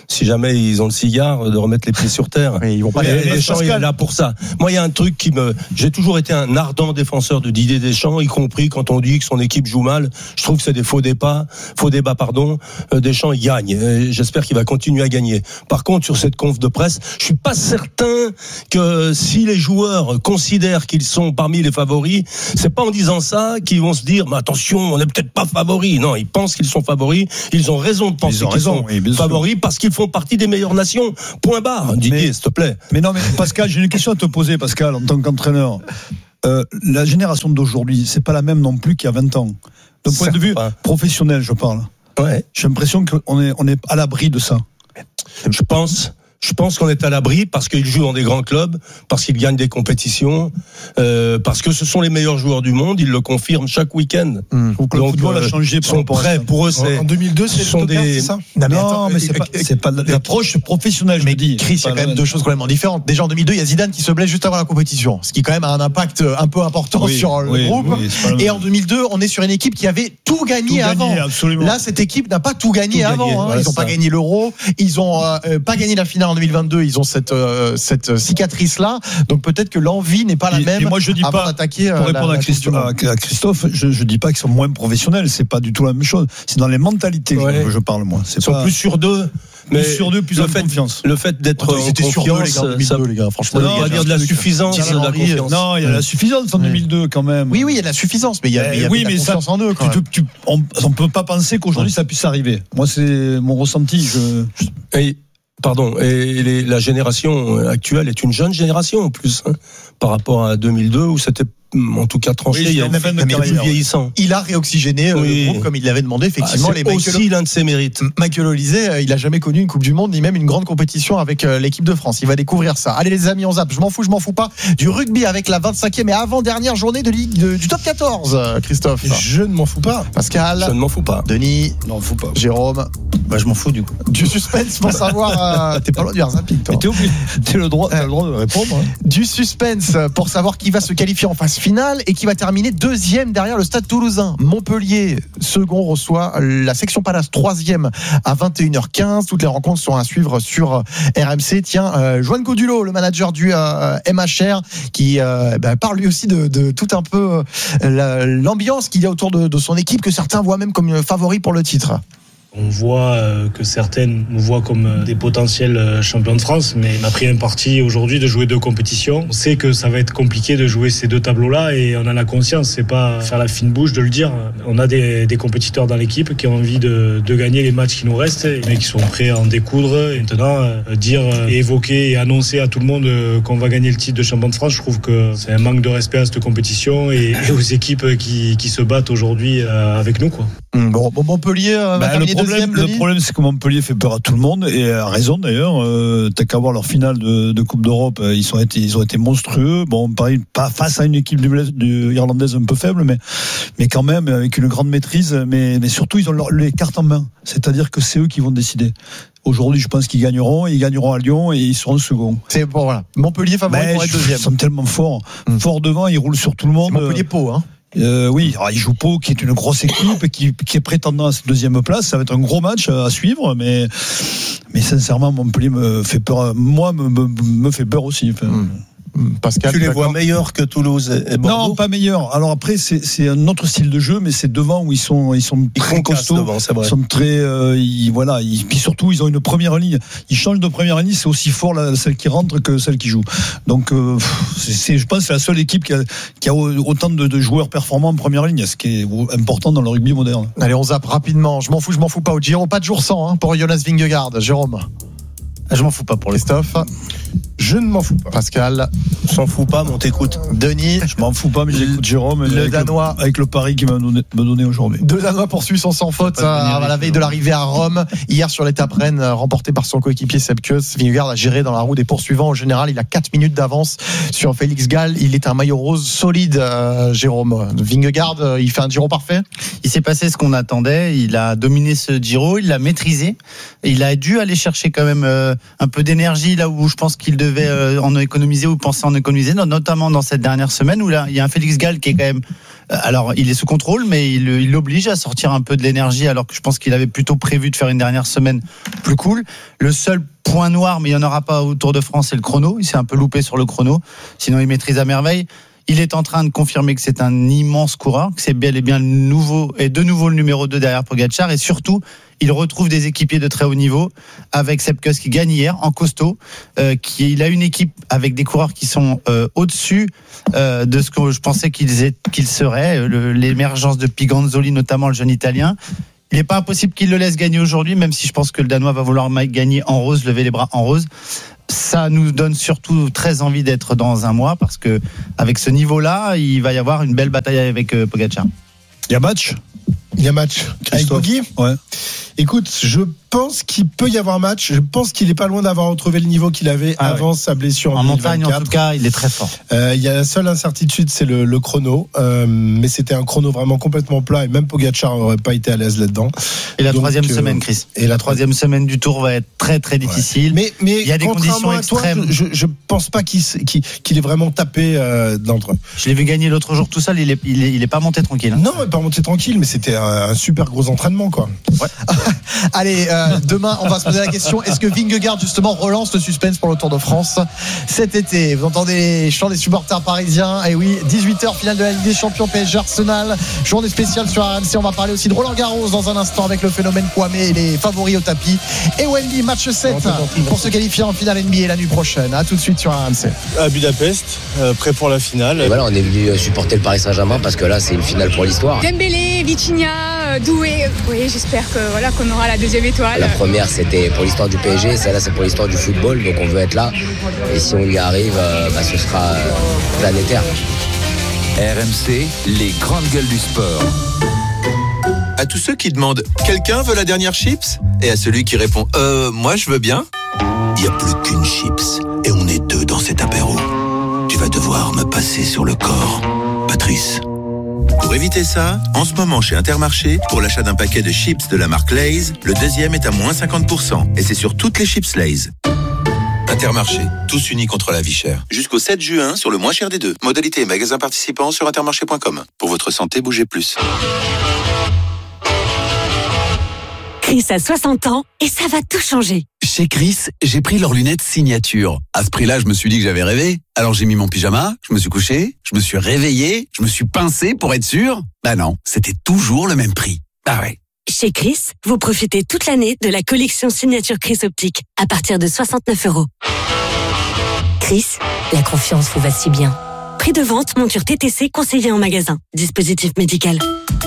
si jamais ils ont le cigare, de remettre les pieds sur terre. Mais ils vont pas. Et les Deschamps, il est là pour ça. Moi, il y a un truc qui me, j'ai toujours été un ardent défenseur de Didier Deschamps, y compris quand on dit que son équipe joue mal. Je trouve que c'est des faux débats, faux débats, pardon. Deschamps, il gagne. Et j'espère qu'il va continuer à gagner. Par contre, sur cette conf de presse, je suis pas certain que si les joueurs considèrent qu'ils sont parmi les favoris, c'est pas en disant ça qu'ils vont se dire, mais attention, on n'est peut-être pas favoris. Non, ils pensent qu'ils sont favoris. Ils ont raison de penser qu'ils raison, sont oui, favoris sûr. Parce qu'ils font partie des meilleures nations. Point barre. Didier, s'il te plaît. Mais non, mais Pascal, j'ai une question à te poser, Pascal, en tant qu'entraîneur. Euh, la génération d'aujourd'hui, c'est pas la même non plus qu'il y a vingt ans. D'un point de vue pas. professionnel, je parle. Ouais. J'ai l'impression qu'on est, on est à l'abri de ça. Je pense. Je pense qu'on est à l'abri parce qu'ils jouent dans des grands clubs, parce qu'ils gagnent des compétitions, euh, parce que ce sont les meilleurs joueurs du monde. Ils le confirment chaque week-end. Mmh. Donc, le football euh, a changé. Sont prêts pour eux. C'est, en deux mille deux, c'est sont des. C'est ça non, mais, attends, non, mais c'est, pas, c'est pas l'approche professionnelle. Mais je dis. Chris, il y a quand même deux choses complètement différentes. Déjà en deux mille deux, il y a Zidane qui se blesse juste avant la compétition, ce qui quand même a un impact un peu important oui, sur le oui, groupe. Oui, et en deux mille deux, on est sur une équipe qui avait tout gagné tout avant. Gagné, Là, cette équipe n'a pas tout gagné tout avant. Gagné, hein. Voilà, ils n'ont pas gagné l'Euro, ils ont euh, pas gagné la finale en deux mille vingt-deux. Ils ont cette euh, cette cicatrice là, donc peut-être que l'envie n'est pas la et, même. Et moi je dis avant pas d'attaquer, pour répondre la, à, Christophe, la à Christophe, je, je dis pas qu'ils sont moins professionnels, c'est pas du tout la même chose. C'est dans les mentalités ouais. que je parle moi. C'est Ils sont pas... plus sur deux. Mais plus sur deux, plus en confiance. Le fait d'être en confiance, sur deux, les gars, deux, les gars, franchement, non, il y a, il y a de la suffisance, il y a de la confiance. Non, il y a de la suffisance en deux mille deux quand même. Oui, oui, il y a de la suffisance, mais il y a, eh, il y a oui, de la mais confiance ça, en eux. Tu, tu, on ne peut pas penser qu'aujourd'hui ça puisse arriver. Moi, c'est mon ressenti. Je... Et, pardon, et les, la génération actuelle est une jeune génération en plus, hein, par rapport à deux mille deux où c'était en tout cas tranché, oui, il y a même plus vieillissant. Il a réoxygéné oui. le groupe comme il l'avait demandé effectivement. Ah, c'est les aussi Michael... l'un de ses mérites. Michael Olise, il a jamais connu une Coupe du Monde ni même une grande compétition avec l'équipe de France. Il va découvrir ça. Allez les amis, on zappe. Je m'en fous, je m'en fous pas du rugby avec la vingt-cinquième et avant-dernière journée de ligue de, du top quatorze. Christophe. Je ne m'en fous pas. Pascal. Je ne m'en fous pas. Denis. Non, fous pas. Jérôme. Bah, je m'en fous du coup. Du suspense pour savoir. Euh, t'es pas loin du zapping, toi. T'es obligé. T'es le droit, t'as le droit de répondre. Hein. Du suspense pour savoir qui va se qualifier en phase finale et qui va terminé deuxième derrière le Stade Toulousain. Montpellier, second, reçoit la section Palace, troisième à vingt et une heures quinze. Toutes les rencontres sont à suivre sur R M C. Tiens, euh, Joan Godulot, le manager du euh, M H R, qui euh, bah, parle lui aussi de, de tout un peu euh, l'ambiance qu'il y a autour de, de son équipe, que certains voient même comme favori pour le titre. On voit que certaines nous voient comme des potentiels champions de France, mais on a pris un parti aujourd'hui de jouer deux compétitions. On sait que ça va être compliqué de jouer ces deux tableaux-là et on en a conscience. C'est pas faire la fine bouche de le dire. On a des, des compétiteurs dans l'équipe qui ont envie de, de gagner les matchs qui nous restent, mais qui sont prêts à en découdre. Et maintenant, dire et évoquer et annoncer à tout le monde qu'on va gagner le titre de champion de France, je trouve que c'est un manque de respect à cette compétition et, et aux équipes qui, qui se battent aujourd'hui avec nous, quoi. Bon, bon Montpellier va bah, terminer deuxième. Le problème, c'est que Montpellier fait peur à tout le monde et a raison d'ailleurs. Euh, t'as qu'à voir leur finale de, de Coupe d'Europe, ils sont été, ils ont été monstrueux. Bon, pareil, pas face à une équipe du, du irlandaise un peu faible, mais mais quand même avec une grande maîtrise. Mais mais surtout, ils ont leur, les cartes en main. C'est-à-dire que c'est eux qui vont décider. Aujourd'hui, je pense qu'ils gagneront. Ils gagneront à Lyon et ils seront seconds. C'est bon, voilà. Montpellier favori pour être deuxième. Ils sont tellement forts, mmh. forts devant. Ils roulent sur tout le monde. C'est Montpellier Pau, hein. Euh, oui, alors il joue Pau, qui est une grosse équipe, qui, qui est prétendant à cette deuxième place. Ça va être un gros match à suivre, mais, mais sincèrement, Montpellier me fait peur. Moi, me, me, me fait peur aussi. Enfin, mmh. Pascal, tu les vois meilleurs que Toulouse et Bordeaux? Non, pas meilleurs. Alors après, c'est, c'est un autre style de jeu, mais c'est devant où ils sont, ils sont ils très costauds. Devant, c'est vrai. Ils sont très, euh, ils, voilà. Ils, puis surtout, ils ont une première ligne. Ils changent de première ligne, c'est aussi fort la, celle qui rentre que celle qui joue. Donc, euh, c'est, c'est, je pense, que c'est la seule équipe qui a, qui a autant de, de joueurs performants en première ligne, ce qui est important dans le rugby moderne. Allez, on zappe rapidement. Je m'en fous, je m'en fous pas. Au Giro, pas de jour sans hein, pour Jonas Vingegaard. Jérôme. Je m'en fous pas pour Christophe. Je ne m'en fous pas. Pascal. S'en fout pas, mais on t'écoute. Denis. Je m'en fous pas, mais j'écoute Jérôme. Le avec Danois. Le, avec le pari qu'il m'a donné, me donné aujourd'hui. Deux Danois poursuivent son sans faute à, à la veille de l'arrivée à Rome. Hier sur l'étape Rennes, remporté par son coéquipier Sepp Kuss. Vingegaard a géré dans la roue des poursuivants. En général, il a quatre minutes d'avance sur Félix Gall. Il est un maillot rose solide, euh, Jérôme. Vingegaard, euh, il fait un Giro parfait. Il s'est passé ce qu'on attendait. Il a dominé ce Giro. Il l'a maîtrisé. Il a dû aller chercher quand même euh, un peu d'énergie là où je pense qu'il devait euh, en économiser ou penser en économiser, notamment dans cette dernière semaine où là il y a un Félix Gall qui est quand même, alors il est sous contrôle, mais il, il l'oblige à sortir un peu de l'énergie, alors que je pense qu'il avait plutôt prévu de faire une dernière semaine plus cool. Le seul point noir, mais il n'y en aura pas au Tour de France, c'est le chrono. Il s'est un peu loupé sur le chrono, sinon il maîtrise à merveille. Il est en train de confirmer que c'est un immense coureur, que c'est bel et bien le nouveau, et de nouveau le numéro deux derrière Pogacar, et surtout, il retrouve des équipiers de très haut niveau, avec Sepp Kuss qui gagne hier, en costaud, euh, qui, il a une équipe avec des coureurs qui sont euh, au-dessus euh, de ce que je pensais qu'ils, aient, qu'ils seraient, le, l'émergence de Piganzoli, notamment le jeune Italien. Il n'est pas impossible qu'il le laisse gagner aujourd'hui, même si je pense que le Danois va vouloir gagner en rose, lever les bras en rose. Ça nous donne surtout très envie d'être dans un mois, parce que avec ce niveau-là, il va y avoir une belle bataille avec euh, Pogacar. Il y a match Il y a match. Avec Poggi ? Ouais. Écoute, je pense qu'il peut y avoir match. Je pense qu'il est pas loin d'avoir retrouvé le niveau qu'il avait ah avant ouais. sa blessure en, en deux mille vingt-quatre. montagne. En tout cas, il est très fort. Euh, il y a la seule incertitude, c'est le, le chrono, euh, mais c'était un chrono vraiment complètement plat et même Pogacar n'aurait pas été à l'aise là-dedans. Et la Donc, troisième euh, semaine, Chris. Et la troisième semaine du Tour va être très très difficile. Ouais. Mais mais il y a des conditions à toi, extrêmes. Je, je pense pas qu'il qu'il, qu'il est vraiment tapé euh, d'entre eux. Je l'ai vu gagner l'autre jour tout seul. Il est il est, il est pas monté tranquille. Hein. Non, il est pas monté tranquille, mais c'était un, un super gros entraînement quoi. Ouais. Allez, euh, demain on va se poser la question, est-ce que Vingegaard justement relance le suspense pour le Tour de France cet été? Vous entendez les chants des supporters parisiens. Et oui, dix-huit heures finale de la Ligue des Champions, P S G Arsenal, journée spéciale sur R M C. On va parler aussi de Roland Garros dans un instant avec le phénomène Kwame et les favoris au tapis, et Wembley match sept pour se qualifier en finale N B A la nuit prochaine. À tout de suite sur R M C. À Budapest, euh, prêt pour la finale. Et voilà, on est venu supporter le Paris Saint-Germain parce que là c'est une finale pour l'histoire. Dembélé, Vitinha, Doué, oui, j'espère que voilà qu'on aura la deuxième étoile. La première c'était pour l'histoire du P S G, celle-là c'est pour l'histoire du football, donc on veut être là. Et si on y arrive, euh, bah, ce sera euh, planétaire. R M C, les grandes gueules du sport. À tous ceux qui demandent « Quelqu'un veut la dernière chips ?» et à celui qui répond « Euh, moi je veux bien ?» Il n'y a plus qu'une chips et on est deux dans cet apéro. Tu vas devoir me passer sur le corps, Patrice. Pour éviter ça, en ce moment chez Intermarché, pour l'achat d'un paquet de chips de la marque Lay's, le deuxième est à moins cinquante pour cent et c'est sur toutes les chips Lay's. Intermarché, tous unis contre la vie chère. Jusqu'au sept juin sur le moins cher des deux. Modalité et magasins participants sur intermarché point com. Pour votre santé, bougez plus. Chris a soixante ans et ça va tout changer. Chez Chris, j'ai pris leurs lunettes signature. À ce prix-là, je me suis dit que j'avais rêvé. Alors j'ai mis mon pyjama, je me suis couché, je me suis réveillé, je me suis pincé pour être sûr. Bah non, c'était toujours le même prix. Ah ouais. Chez Chris, vous profitez toute l'année de la collection signature Chris Optique à partir de soixante-neuf euros. Chris, la confiance vous va si bien. Prix de vente, monture T T C conseillé en magasin. Dispositif médical.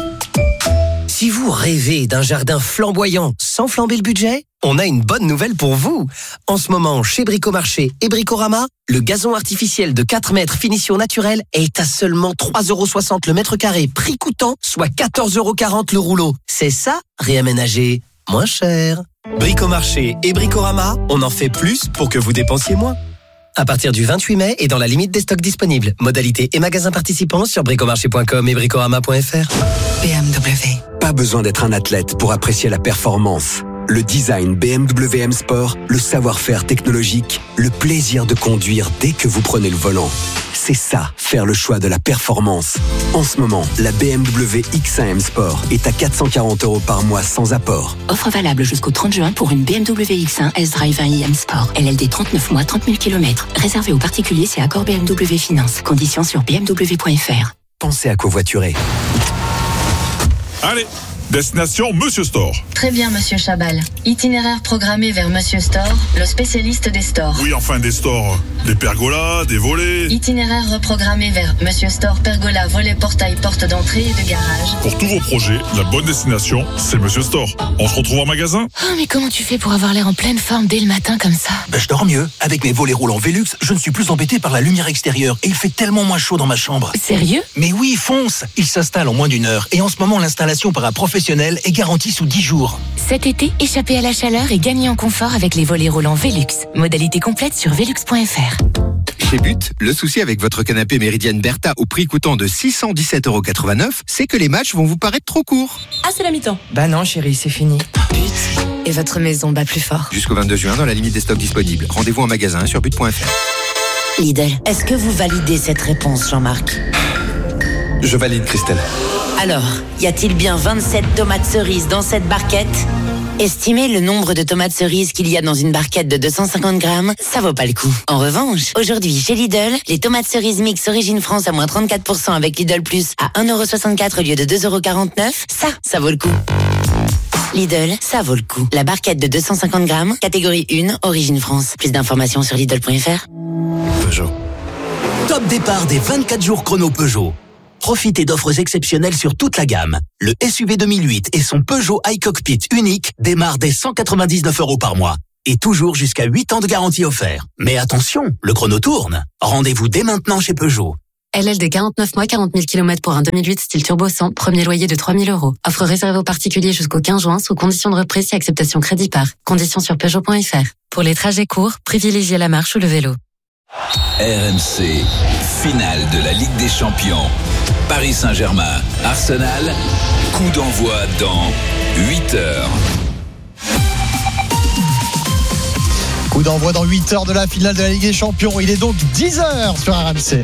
Si vous rêvez d'un jardin flamboyant sans flamber le budget, on a une bonne nouvelle pour vous. En ce moment, chez Bricomarché et Bricorama, le gazon artificiel de quatre mètres finition naturelle est à seulement trois euros soixante le mètre carré, prix coûtant, soit quatorze euros quarante le rouleau. C'est ça, réaménager moins cher. Bricomarché et Bricorama, on en fait plus pour que vous dépensiez moins. À partir du vingt-huit mai et dans la limite des stocks disponibles. Modalités et magasins participants sur bricomarché point com et bricorama point f r. B M W. Pas besoin d'être un athlète pour apprécier la performance. Le design B M W M Sport, le savoir-faire technologique, le plaisir de conduire dès que vous prenez le volant. C'est ça, faire le choix de la performance. En ce moment, la B M W X un M Sport est à quatre cent quarante euros par mois sans apport. Offre valable jusqu'au trente juin pour une B M W X un S-Drive un i M Sport. L L D trente-neuf mois, trente mille kilomètres. Réservé aux particuliers, c'est accord B M W Finance. Conditions sur b m w point f r. Pensez à covoiturer. Allez, destination Monsieur Store. Très bien, Monsieur Chabal. Itinéraire programmé vers Monsieur Store, le spécialiste des stores. Oui, enfin des stores. Des pergolas, des volets. Itinéraire reprogrammé vers Monsieur Store, pergola, volet, portail, porte d'entrée et de garage. Pour tous vos projets, la bonne destination, c'est Monsieur Store. On se retrouve en magasin. Oh, mais comment tu fais pour avoir l'air en pleine forme dès le matin comme ça? Ben, je dors mieux. Avec mes volets roulants Velux, je ne suis plus embêté par la lumière extérieure et il fait tellement moins chaud dans ma chambre. Sérieux? Mais oui, fonce. Il s'installe en moins d'une heure et en ce moment, l'installation par un professionnel est garantie sous dix jours. Cet été, échappez à la chaleur et gagnez en confort avec les volets roulants Velux. Modalité complète sur velux point f r. Chez But, le souci avec votre canapé Méridienne Bertha au prix coûtant de six cent dix-sept euros quatre-vingt-neuf, c'est que les matchs vont vous paraître trop courts. Ah, c'est la mi-temps. Bah non, chérie, c'est fini. But. Et votre maison bat plus fort. Jusqu'au vingt-deux juin, dans la limite des stocks disponibles. Rendez-vous en magasin sur but point f r. Lidl, est-ce que vous validez cette réponse, Jean-Marc ? Je valide, Christelle. Alors, y a-t-il bien vingt-sept tomates cerises dans cette barquette ? Estimez le nombre de tomates cerises qu'il y a dans une barquette de deux cent cinquante grammes, ça vaut pas le coup. En revanche, aujourd'hui chez Lidl, les tomates cerises mix Origine France à moins trente-quatre pour cent avec Lidl Plus à un euro soixante-quatre au lieu de deux euros quarante-neuf, ça, ça vaut le coup. Lidl, ça vaut le coup. La barquette de deux cent cinquante grammes, catégorie un, Origine France. Plus d'informations sur Lidl point f r. Peugeot. Top départ des vingt-quatre jours chrono Peugeot. Profitez d'offres exceptionnelles sur toute la gamme. Le S U V deux mille huit et son Peugeot iCockpit unique démarrent dès cent quatre-vingt-dix-neuf euros par mois. Et toujours jusqu'à huit ans de garantie offert. Mais attention, le chrono tourne. Rendez-vous dès maintenant chez Peugeot. L L D quarante-neuf mois, quarante mille kilomètres pour un deux mille huit style turbo cent, premier loyer de trois mille euros. Offre réservée aux particuliers jusqu'au quinze juin sous condition de reprise et acceptation crédit par. Conditions sur Peugeot point f r. Pour les trajets courts, privilégiez la marche ou le vélo. R M C, finale de la Ligue des Champions. Paris Saint-Germain, Arsenal, coup d'envoi dans huit heures. Coup d'envoi dans huit heures de la finale de la Ligue des Champions. Il est donc dix heures sur R M C.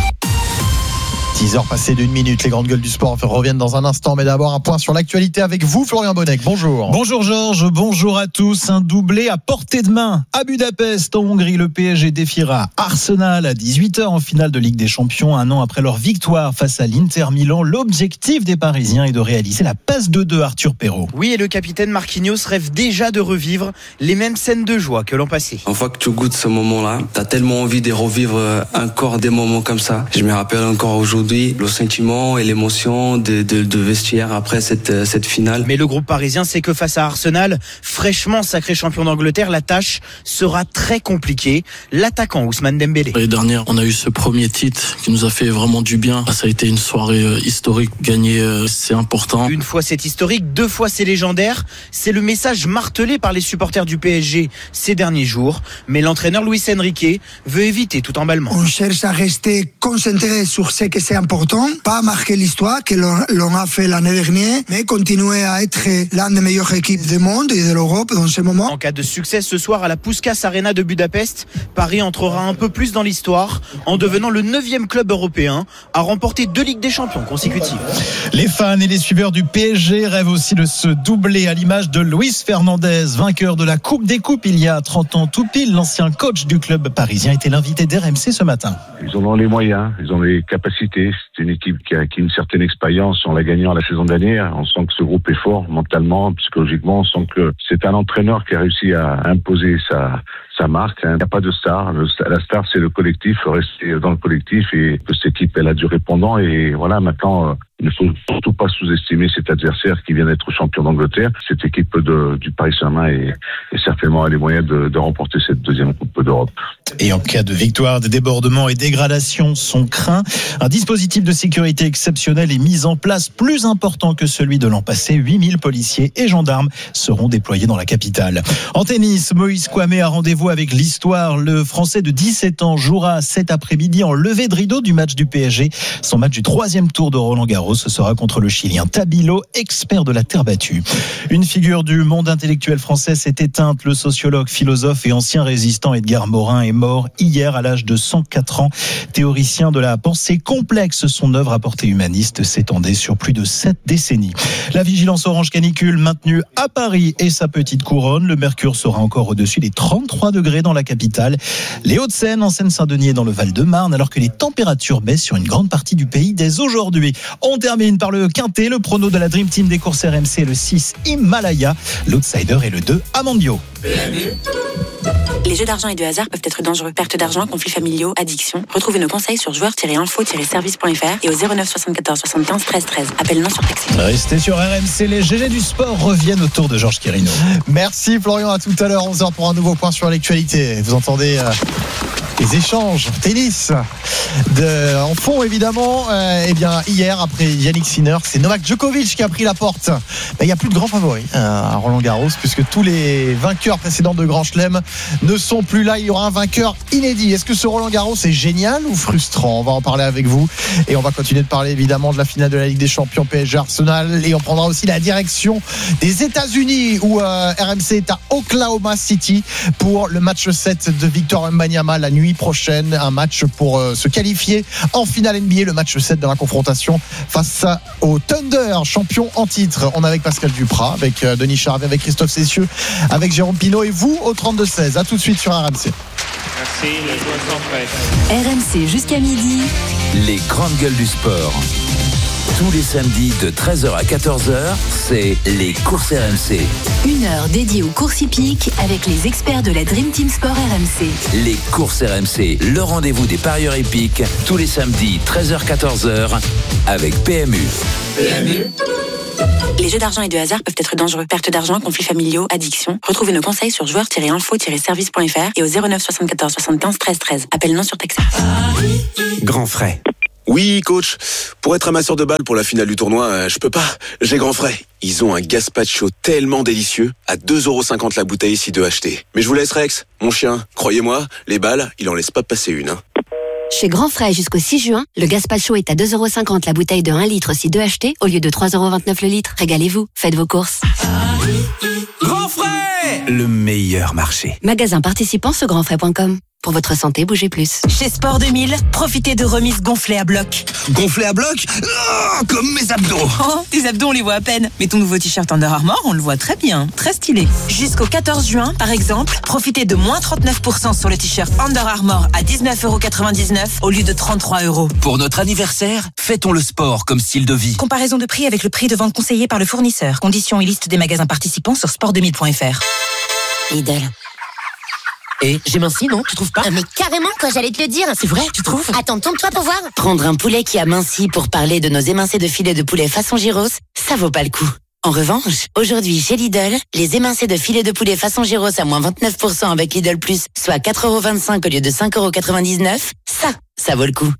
dix heures passées d'une minute, les grandes gueules du sport reviennent dans un instant, mais d'abord un point sur l'actualité avec vous, Florian Bonnec. Bonjour. Bonjour Georges, bonjour à tous. Un doublé à portée de main à Budapest, en Hongrie. Le P S G défiera Arsenal à dix-huit heures en finale de Ligue des Champions, un an après leur victoire face à l'Inter Milan. L'objectif des Parisiens est de réaliser la passe de deux Arthur Perrault. Oui, et le capitaine Marquinhos rêve déjà de revivre les mêmes scènes de joie que l'an passé. Une fois que tu goûtes ce moment-là, t'as tellement envie de revivre encore des moments comme ça. Je me rappelle encore aujourd'hui le sentiment et l'émotion de, de, de vestiaire après cette, cette finale. Mais le groupe parisien sait que face à Arsenal, fraîchement sacré champion d'Angleterre, la tâche sera très compliquée. L'attaquant Ousmane Dembélé. L'année dernière, on a eu ce premier titre qui nous a fait vraiment du bien. Ça a été une soirée historique. Gagner, c'est important. Une fois c'est historique, deux fois c'est légendaire. C'est le message martelé par les supporters du P S G ces derniers jours. Mais l'entraîneur Luis Enrique veut éviter tout emballement. On cherche à rester concentré sur ce que c'est important. Pas marquer l'histoire que l'on, l'on a fait l'année dernière, mais continuer à être l'une des meilleures équipes du monde et de l'Europe dans ce moment. En cas de succès ce soir à la Puskás Arena de Budapest, Paris entrera un peu plus dans l'histoire en devenant le neuvième club européen à remporter deux Ligues des Champions consécutives. Les fans et les suiveurs du P S G rêvent aussi de se doubler à l'image de Luis Fernandez, vainqueur de la Coupe des Coupes il y a trente ans tout pile. L'ancien coach du club parisien était l'invité d'R M C ce matin. Ils en ont les moyens, ils ont les capacités. C'est une équipe qui a acquis une certaine expérience en la gagnant la saison dernière. On sent que ce groupe est fort mentalement, psychologiquement. On sent que c'est un entraîneur qui a réussi à imposer sa, sa marque. Il n'y a pas de star. Le, la star, c'est le collectif, rester dans le collectif, et que cette équipe, elle a du répondant. Et voilà, maintenant, il ne faut surtout pas sous-estimer cet adversaire qui vient d'être champion d'Angleterre. Cette équipe de, du Paris Saint-Germain est, est certainement a les moyens de, de remporter cette deuxième Coupe d'Europe. Et en cas de victoire, des débordements et dégradations sont craints. Un dispositif de sécurité exceptionnel est mis en place, plus important que celui de l'an passé. huit mille policiers et gendarmes seront déployés dans la capitale. En tennis, Moïse Kouamé a rendez-vous avec l'histoire. Le Français de dix-sept ans jouera cet après-midi en levée de rideau du match du P S G. Son match du troisième tour de Roland-Garros, ce sera contre le Chilien Tabilo, expert de la terre battue. Une figure du monde intellectuel français s'est éteinte. Le sociologue, philosophe et ancien résistant Edgar Morin est mort hier à l'âge de cent quatre ans. Théoricien de la pensée complexe, son œuvre à portée humaniste s'étendait sur plus de sept décennies. La vigilance orange canicule maintenue à Paris et sa petite couronne. Le mercure sera encore au-dessus des trente-trois degrés dans la capitale. Les Hauts-de-Seine, en Seine-Saint-Denis et dans le Val-de-Marne, alors que les températures baissent sur une grande partie du pays dès aujourd'hui. On termine par le quintet. Le prono de la Dream Team des courses R M C, le six Himalaya. L'outsider est le deux Amandio. Les jeux d'argent et de hasard peuvent être dangereux. Perte d'argent, conflits familiaux, addiction. Retrouvez nos conseils sur joueurs tiret info tiret service point f r et au zéro neuf soixante-quatorze soixante-quinze treize treize. Appel non surtaxé. Restez sur R M C. Les G G du sport reviennent au tour de Georges Quirino. Merci Florian, à tout à l'heure onze heures pour un nouveau point sur l'actualité. Vous entendez euh, les échanges tennis de, en fond évidemment. Euh, eh bien hier, après Yannick Sinner, c'est Novak Djokovic qui a pris la porte. Il n'y a plus de grands favoris euh, à Roland Garros, puisque tous les vainqueurs précédents de Grand Chelem ne sont plus là. Il y aura un vainqueur inédit. Est-ce que ce Roland Garros est génial ou frustrant? On va en parler avec vous et on va continuer de parler évidemment de la finale de la Ligue des Champions P S G Arsenal, et on prendra aussi la direction des États-Unis où euh, R M C est à Oklahoma City pour le match sept de Victor Wembanyama la nuit prochaine, un match pour euh, se qualifier en finale N B A, le match sept de la confrontation face au Thunder, champion en titre. On est avec Pascal Duprat, avec euh, Denis Charvet, avec Christophe Cessieux, avec Jérôme Pinault et vous au trente-deux seize. À tout de suite sur R M C. Merci, les joueurs sont prêts. R M C jusqu'à midi. Les grandes gueules du sport. Tous les samedis de treize heures à quatorze heures, c'est les courses R M C. Une heure dédiée aux courses hippiques avec les experts de la Dream Team Sport R M C. Les courses R M C, le rendez-vous des parieurs hippiques, tous les samedis treize heures à quatorze heures avec P M U. P M U. Les jeux d'argent et de hasard peuvent être dangereux. Perte d'argent, conflits familiaux, addiction. Retrouvez nos conseils sur joueurs tiret info tiret service point f r et au zéro neuf soixante-quatorze soixante-quinze treize treize. Appel non surtaxé. Grand frais. Oui, coach. Pour être amasseur de balles pour la finale du tournoi, euh, je peux pas. J'ai grand frais. Ils ont un gazpacho tellement délicieux, à deux euros cinquante la bouteille si deux achetés. Mais je vous laisse, Rex. Mon chien, croyez-moi, les balles, il en laisse pas passer une. Hein. Chez Grand Frais jusqu'au six juin, le gazpacho est à deux euros cinquante la bouteille de un litre si deux achetés au lieu de trois euros vingt-neuf le litre. Régalez-vous, faites vos courses. Grand frais, le meilleur marché. Magasin participant sur grand frais point com. Pour votre santé, bougez plus. Chez Sport deux mille, profitez de remises gonflées à bloc. Gonflé à bloc? Oh, comme mes abdos. Oh, tes abdos, on les voit à peine. Mais ton nouveau t-shirt Under Armour, on le voit très bien. Très stylé. Jusqu'au quatorze juin, par exemple, profitez de moins trente-neuf pour cent sur le t-shirt Under Armour à dix-neuf euros quatre-vingt-dix-neuf au lieu de trente-trois euros. Pour notre anniversaire, fêtons le sport comme style de vie. Comparaison de prix avec le prix de vente conseillé par le fournisseur. Conditions et liste des magasins participants sur sport deux mille point f r. Lidl. Et j'ai minci, non? Tu trouves pas? Mais carrément, quoi, j'allais te le dire. C'est vrai, tu trouves? Attends, tourne-toi pour voir. Prendre un poulet qui a minci pour parler de nos émincés de filet de poulet façon gyros, ça vaut pas le coup. En revanche, aujourd'hui chez Lidl, les émincés de filet de poulet façon gyros à moins vingt-neuf pour cent avec Lidl Plus, soit quatre euros vingt-cinq au lieu de cinq euros quatre-vingt-dix-neuf, ça, ça vaut le coup.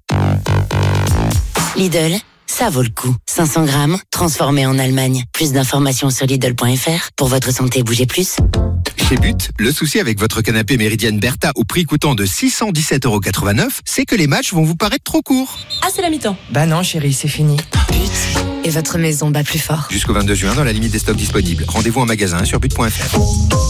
Lidl, ça vaut le coup. cinq cents grammes, transformés en Allemagne. Plus d'informations sur Lidl point f r. Pour votre santé, bougez plus. Chez But, le souci avec votre canapé Méridienne Bertha au prix coûtant de six cent dix-sept euros quatre-vingt-neuf, c'est que les matchs vont vous paraître trop courts. Ah, c'est la mi-temps. Bah non, chérie, c'est fini. But. Et votre maison bat plus fort. Jusqu'au vingt-deux juin, dans la limite des stocks disponibles. Rendez-vous en magasin sur but point f r.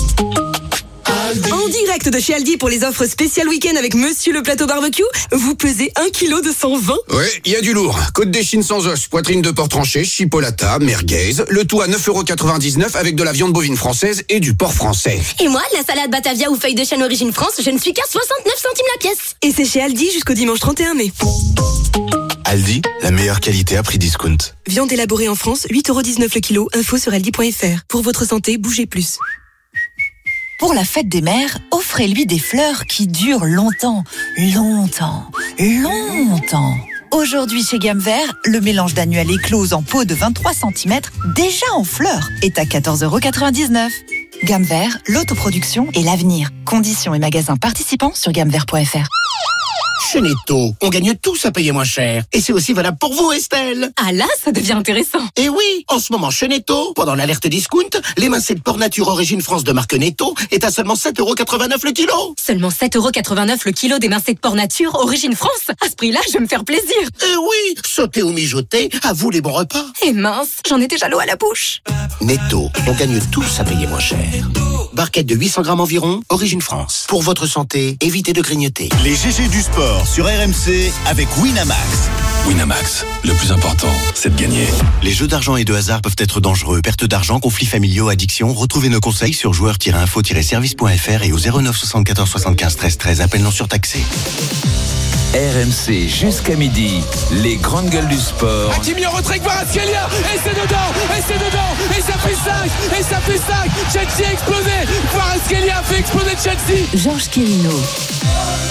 En direct de chez Aldi pour les offres spéciales week-end avec Monsieur le Plateau Barbecue, vous pesez un kilo de cent vingt. Oui, il y a du lourd. Côte d'échine sans os, poitrine de porc tranché, chipolata, merguez, le tout à neuf euros quatre-vingt-dix-neuf avec de la viande bovine française et du porc français. Et moi, la salade Batavia ou feuille de chêne origine France, je ne suis qu'à soixante-neuf centimes la pièce. Et c'est chez Aldi jusqu'au dimanche trente et un mai. Aldi, la meilleure qualité à prix discount. Viande élaborée en France, huit euros dix-neuf le kilo. Info sur aldi point f r. Pour votre santé, bougez plus. Pour la fête des mères, offrez-lui des fleurs qui durent longtemps, longtemps, longtemps. Aujourd'hui chez Gamme Vert, le mélange d'annuel éclose en pot de vingt-trois centimètres, déjà en fleurs, est à quatorze euros quatre-vingt-dix-neuf. Gamme Vert, l'autoproduction et l'avenir. Conditions et magasins participants sur gamme vert point f r. Chez Netto, on gagne tous à payer moins cher. Et c'est aussi valable pour vous, Estelle. Ah là, ça devient intéressant. Et oui, en ce moment, chez Netto, pendant l'alerte discount, l'émincé de porc nature origine France de marque Netto est à seulement sept euros quatre-vingt-neuf le kilo. Seulement sept euros quatre-vingt-neuf le kilo d'émincé de porc nature origine France. À ce prix-là, je vais me faire plaisir. Et oui, sauter ou mijoter, à vous les bons repas. Et mince, j'en ai déjà l'eau à la bouche. Netto, on gagne tous à payer moins cher. Barquette de huit cents grammes environ, origine France. Pour votre santé, évitez de grignoter. Les G G du sport sur R M C avec Winamax. Winamax, le plus important, c'est de gagner. Les jeux d'argent et de hasard peuvent être dangereux. Perte d'argent, conflits familiaux, addiction. Retrouvez nos conseils sur joueurs tiret info tiret service point f r et au zéro neuf soixante-quatorze soixante-quinze treize treize. Appel non surtaxé. R M C jusqu'à midi, les grandes gueules du sport. Hakimi en retrait, Kvaratskhelia, et c'est dedans, et c'est dedans, et ça fait cinq, et ça fait cinq. Chelsea a explosé, Kvaratskhelia a fait exploser Chelsea. Georges Quirino.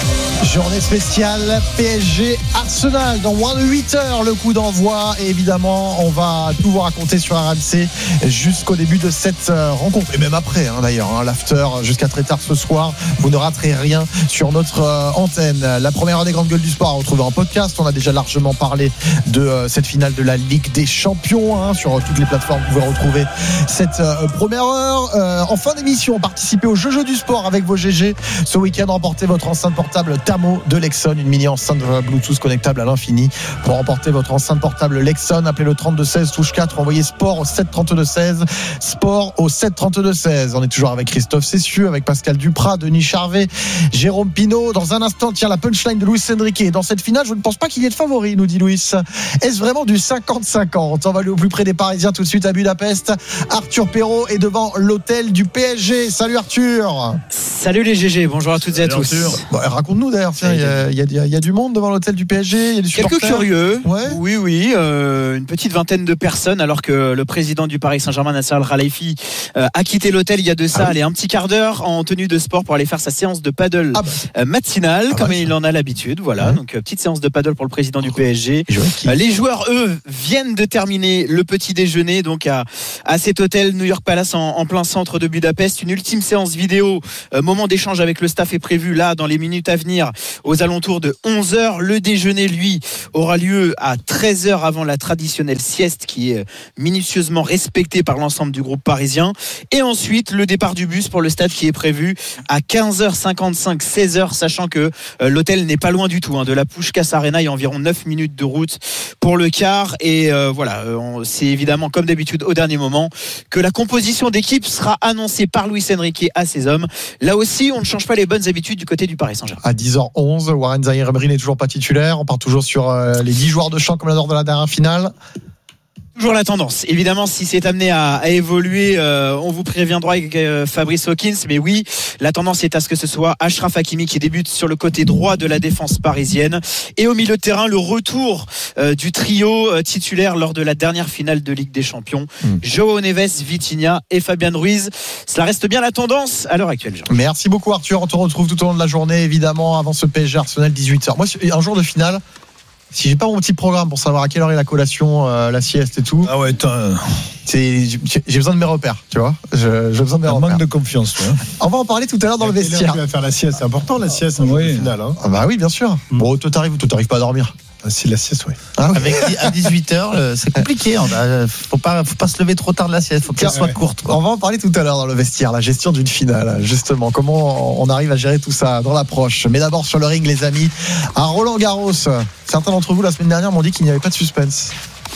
Journée spéciale P S G Arsenal dans moins de huit heures le coup d'envoi et évidemment on va tout vous raconter sur R M C jusqu'au début de cette rencontre et même après hein, d'ailleurs hein, l'after jusqu'à très tard ce soir, vous ne raterez rien sur notre euh, antenne. La première heure des grandes gueules du sport à retrouver en podcast, on a déjà largement parlé de euh, cette finale de la Ligue des Champions hein, sur toutes les plateformes, vous pouvez retrouver cette euh, première heure euh, en fin d'émission, participez au jeu jeu du sport avec vos G G ce week-end, remportez votre enceinte portable Tamo de Lexon, une mini enceinte Bluetooth connectable à l'infini. Pour remporter votre enceinte portable Lexon, appelez le trente-deux seize touche quatre, envoyez sport au sept trente-deux seize, sport au sept trente-deux seize. On est toujours avec Christophe Cessieux, avec Pascal Duprat, Denis Charvet, Jérôme Pinault. Dans un instant, tiens, la punchline de Luis Enrique. Dans cette finale, je ne pense pas qu'il y ait de favori, nous dit Luis. Est-ce vraiment du cinquante cinquante? On va aller au plus près des Parisiens tout de suite à Budapest. Arthur Perrault est devant l'hôtel du P S G. Salut Arthur. Salut les G G, bonjour à toutes et à tous. Bon, raconte-nous d'ailleurs, il y, y, y, y a du monde devant l'hôtel du P S G, il y a des supporters. Quelques curieux, ouais. oui, oui, euh, une petite vingtaine de personnes, alors que le président du Paris Saint-Germain, Nasser Al-Khelaifi, euh, a quitté l'hôtel il y a de ça, ah oui. allez, un petit quart d'heure en tenue de sport pour aller faire sa séance de paddle ah bah. euh, matinale, ah comme bah, il en a l'habitude, voilà, ouais. donc euh, petite séance de paddle pour le président du P S G. Euh, les joueurs, eux, viennent de terminer le petit déjeuner, donc à, à cet hôtel New York Palace en, en plein centre de Budapest. Une ultime séance vidéo, euh, moment d'échange avec le staff est prévu là dans les minutes à venir aux alentours de onze heures. Le déjeuner, lui, aura lieu à treize heures avant la traditionnelle sieste qui est minutieusement respectée par l'ensemble du groupe parisien. Et ensuite, le départ du bus pour le stade qui est prévu à quinze heures cinquante-cinq, seize heures, sachant que euh, l'hôtel n'est pas loin du tout hein, de la Puskás Arena. Il y a environ neuf minutes de route pour le quart. Et euh, voilà, euh, c'est évidemment comme d'habitude au dernier moment que la composition d'équipe sera annoncée par Luis Enrique à ses hommes. Là aussi, on ne change pas les bonnes habitudes du côté du Paris Saint-Germain. À dix heures onze, Warren Zaïre-Emery n'est toujours pas titulaire. On part toujours sur euh, les dix joueurs de champ comme lors de la dernière finale. Toujours la tendance. Évidemment, si c'est amené à, à évoluer, euh, on vous préviendra avec euh, Fabrice Hawkins. Mais oui, la tendance est à ce que ce soit Achraf Hakimi qui débute sur le côté droit de la défense parisienne. Et au milieu de terrain, le retour euh, du trio euh, titulaire lors de la dernière finale de Ligue des Champions. Mmh. João Neves, Vitinha et Fabian Ruiz. Cela reste bien la tendance à l'heure actuelle. Jean. Merci beaucoup Arthur. On te retrouve tout au long de la journée, évidemment, avant ce P S G Arsenal dix-huit heures. Moi, un jour de finale, si j'ai pas mon petit programme pour savoir à quelle heure est la collation, euh, la sieste et tout. Ah ouais, c'est, j'ai besoin de mes repères, tu vois. Je, j'ai besoin de mes un repères. Manque de confiance, toi. On va en parler tout à l'heure dans le vestiaire. Tu vas faire la sieste, c'est important la sieste en oui. finale. Hein. Ah bah oui, bien sûr. Mm. Bon, toi t'arrives, toi t'arrives pas à dormir. Ah, si la sieste, oui. Ah, Avec à dix-huit heures, c'est compliqué. Il faut pas, faut pas se lever trop tard de la sieste. Faut qu'elle ouais, soit ouais. courte. Quoi. On va en parler tout à l'heure dans le vestiaire, la gestion d'une finale, justement. Comment on arrive à gérer tout ça dans l'approche. Mais d'abord sur le ring, les amis, à Roland Garros. Certains d'entre vous la semaine dernière m'ont dit qu'il n'y avait pas de suspense.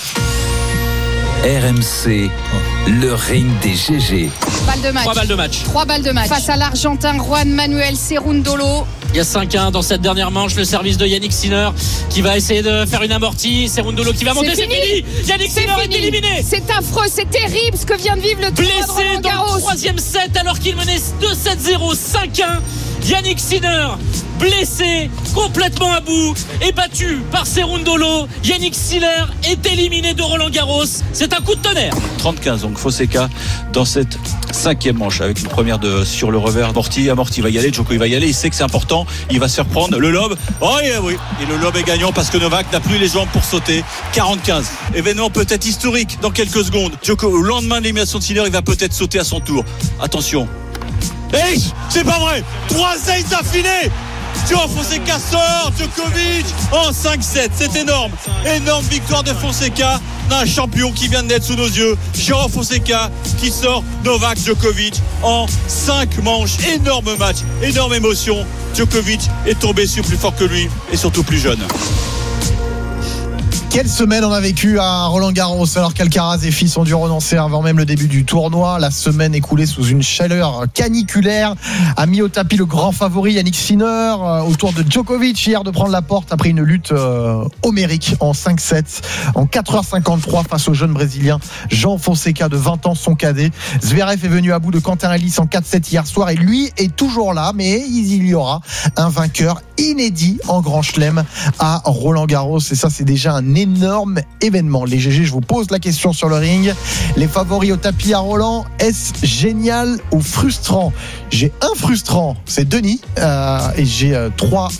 R M C, le ring des G G. Balles de match. Trois balles de match. Trois balles de match. Face à l'Argentin Juan Manuel Cerúndolo. Il y a cinq un dans cette dernière manche. Le service de Yannick Sinner qui va essayer de faire une amortie. Cerúndolo qui va monter. C'est, c'est fini. fini. Yannick c'est Sinner fini. est éliminé. C'est affreux, c'est terrible ce que vient de vivre le blessé dans le troisième set alors qu'il menait deux sept zéro, cinq un. Yannick Sinner, blessé, complètement à bout, est battu par Cerúndolo. Yannick Sinner est éliminé de Roland Garros. C'est un coup de tonnerre. trente quinze, donc Fonseca dans cette cinquième manche avec une première de, sur le revers. Amorti, Amorti va y aller, Djoko il va y aller, il sait que c'est important, il va se faire prendre le lob. Oh et oui, et le lob est gagnant parce que Novak n'a plus les jambes pour sauter. quarante quinze, événement peut-être historique dans quelques secondes. Djoko, au lendemain de l'élimination de Sinner, il va peut-être sauter à son tour. Attention. Hey, c'est pas vrai. Trois aces affilés. João Fonseca sort, Djokovic en cinq sept, c'est énorme. Énorme victoire de Fonseca, d'un champion qui vient de naître sous nos yeux. João Fonseca qui sort Novak Djokovic en cinq manches. Énorme match, énorme émotion. Djokovic est tombé sur plus fort que lui et surtout plus jeune. Quelle semaine on a vécu à Roland Garros alors qu'Alcaraz et fils ont dû renoncer avant même le début du tournoi. La semaine écoulée sous une chaleur caniculaire a mis au tapis le grand favori Yannick Sinner autour de Djokovic hier de prendre la porte après une lutte euh, homérique en cinq sept en quatre heures cinquante-trois face au jeune brésilien João Fonseca de vingt ans, son cadet. Zverev est venu à bout de Quentin Halys en quatre sept hier soir et lui est toujours là, mais il y aura un vainqueur inédit en Grand Chelem à Roland Garros et ça c'est déjà un énorme événement. Les G G, je vous pose la question sur le ring. Les favoris au tapis à Roland, est-ce génial ou frustrant? J'ai un frustrant, c'est Denis, euh, et j'ai euh, trois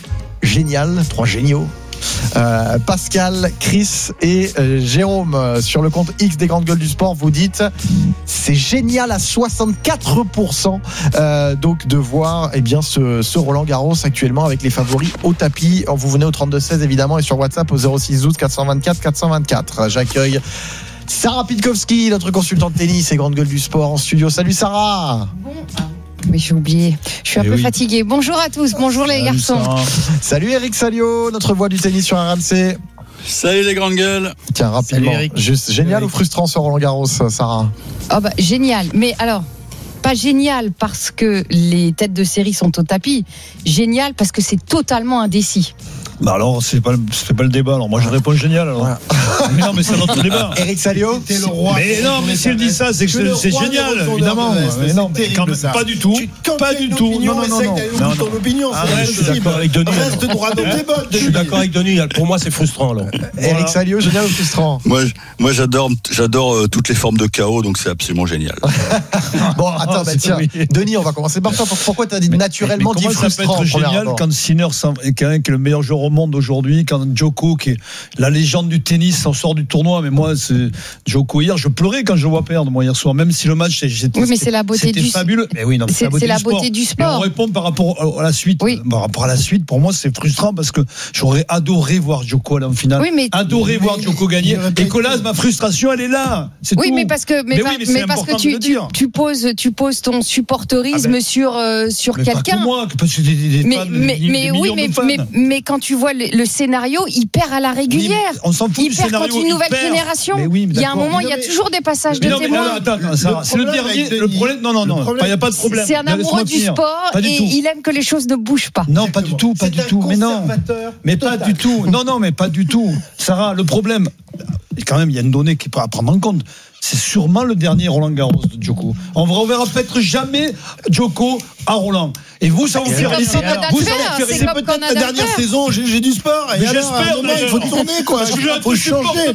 génial, trois géniaux. Euh, Pascal, Chris et euh, Jérôme euh, sur le compte X des grandes gueules du sport, vous dites c'est génial à soixante-quatre pour cent euh, donc de voir eh bien, ce, ce Roland Garros actuellement avec les favoris au tapis. Vous venez au trente-deux seize évidemment et sur WhatsApp au zéro six douze quatre cent vingt-quatre quatre cent vingt-quatre. J'accueille Sarah Pitkowski, notre consultante tennis et grande gueule du sport en studio. Salut Sarah. Bon. Mais j'ai oublié, je suis un eh peu oui. fatiguée. Bonjour à tous, bonjour les Salut garçons. Sarah. Salut Eric Salio, notre voix du tennis sur R M C. Salut les grandes gueules. Tiens, rapidement, juste génial Salut, ou frustrant ce Roland Garros, Sarah? Oh bah génial, mais alors pas génial parce que les têtes de série sont au tapis, génial parce que c'est totalement indécis. Bah alors c'est pas c'est pas le débat. Alors moi je réponds génial. Alors. Ouais. Mais non mais c'est notre débat. Eric Salio. Le roi mais non mais s'il dit ça c'est que c'est, c'est génial évidemment. Mais non mais quand même pas du tout. Pas du tout. Non non non non. non, ton opinion. Ah, ouais, je suis d'accord avec Denis. Reste droit dans tes bottes. Je suis d'accord avec Denis. Pour moi c'est frustrant là. Eric Salio, génial ou frustrant? Moi moi j'adore j'adore euh, toutes les formes de chaos donc c'est absolument génial. Bon attends bah, tiens Denis on va commencer par toi. Pourquoi t'as dit naturellement dit frustrant? Ça peut être génial quand Sinner est quand même le meilleur joueur au monde aujourd'hui, quand Djoko, qui est la légende du tennis, en sort du tournoi. Mais moi, c'est Djoko hier, je pleurais quand je le vois perdre, moi, hier soir. Même si le match, j'étais, oui, mais c'est la beauté c'était du fabuleux. Mais oui, non, c'est, c'est, la beauté, c'est du, la beauté du sport. Et on répond par rapport à la suite. Oui. Par rapport à la suite, pour moi, c'est frustrant parce que j'aurais adoré voir Djoko aller en finale. Oui, mais adoré mais voir Djoko gagner. Et que là, ma frustration, elle est là. C'est oui, tout. mais parce que, mais, mais, oui, mais, mais parce que tu, tu, tu poses, tu poses ton supporterisme ah ben, sur euh, sur mais quelqu'un. Pas que moi, parce que des, des mais fans, mais, des, mais des oui, mais, mais mais quand tu vois le, le scénario, il perd à la régulière. Oui, on s'en fout il du perd scénario, contre une nouvelle génération. Oui, il y a un moment, il y a toujours des passages de témoins. Attends, attends, Sarah, c'est le dernier. Le problème, non, non, non, il n'y a pas de problème. C'est un amoureux du sport et il aime que les choses ne bougent pas. Non, pas du tout, pas du tout. Mais non, mais pas du tout. Non, non, mais pas du tout. Sarah, le problème, quand même, il y a une donnée qui peut à prendre en compte. C'est sûrement le dernier Roland Garros de Djoko. On ne reverra peut-être jamais Djoko à Roland. Et vous, ça vous fait laisser. Vous, ça vous fait c'est peut-être la dernière saison. J'ai, j'ai du sport. Et alors, j'espère. Moment, il faut tourner, quoi. Il faut changer.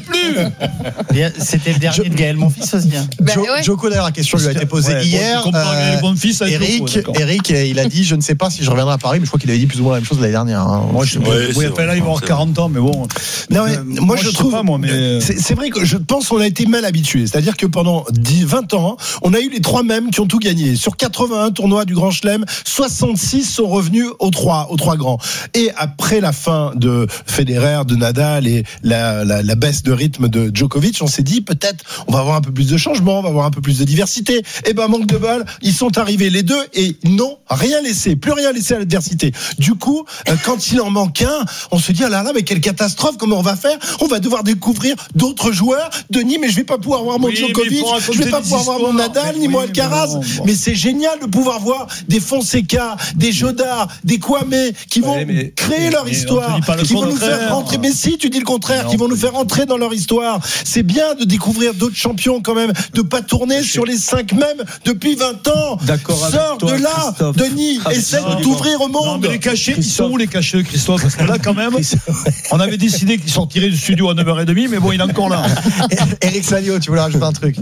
Plus. C'était le dernier de Gaël Monfils aussi. Bah, ouais. Djoko, d'ailleurs, la question lui a été posée ouais, hier. Bon, euh, Eric, Djoko, Eric, il a dit, je ne sais pas si je reviendrai à Paris, mais je crois qu'il avait dit plus ou moins la même chose l'année dernière. Hein. Moi, je. Ouais, oui, après là, il va avoir quarante ans, mais bon. Non, mais moi, je trouve. C'est vrai que je pense qu'on a été mal habitués. C'est-à-dire que pendant dix, vingt ans, on a eu les trois mêmes qui ont tout gagné. Sur quatre-vingt-un tournois du Grand Chelem, soixante-six sont revenus aux trois, aux trois grands. Et après la fin de Federer, de Nadal et la, la, la baisse de rythme de Djokovic, on s'est dit peut-être on va avoir un peu plus de changement, on va avoir un peu plus de diversité. Et ben manque de bol, ils sont arrivés les deux et non, rien laissé, plus rien laissé à l'adversité. Du coup, quand il en manque un, on se dit ah là là mais quelle catastrophe, comment on va faire? On va devoir découvrir d'autres joueurs. Denis, mais je vais pas pouvoir voir mon oui, Djokovic, je vais pas pouvoir voir mon Nadal mais, ni oui, mon Alcaraz. Mais, bon, bon. mais c'est génial de pouvoir voir des Fonseca, des Jodard, des Kwame qui vont ouais, mais, créer mais, leur mais histoire, qui vont nous faire rentrer. Mais si tu dis le contraire, non, qui vont nous faire rentrer dans leur histoire. C'est bien de découvrir d'autres champions quand même, de pas tourner sur les cinq mêmes depuis vingt ans. D'accord. Sors toi, de là, Christophe. Denis, ah, essaie de t'ouvrir au monde. Non, mais les cachets, ils sont où les cachets, Christophe? Parce que là, quand même, on avait décidé qu'il sortirait du studio à neuf heures trente, mais bon, il est encore là. Eric Salio, tu voulais rajouter un truc?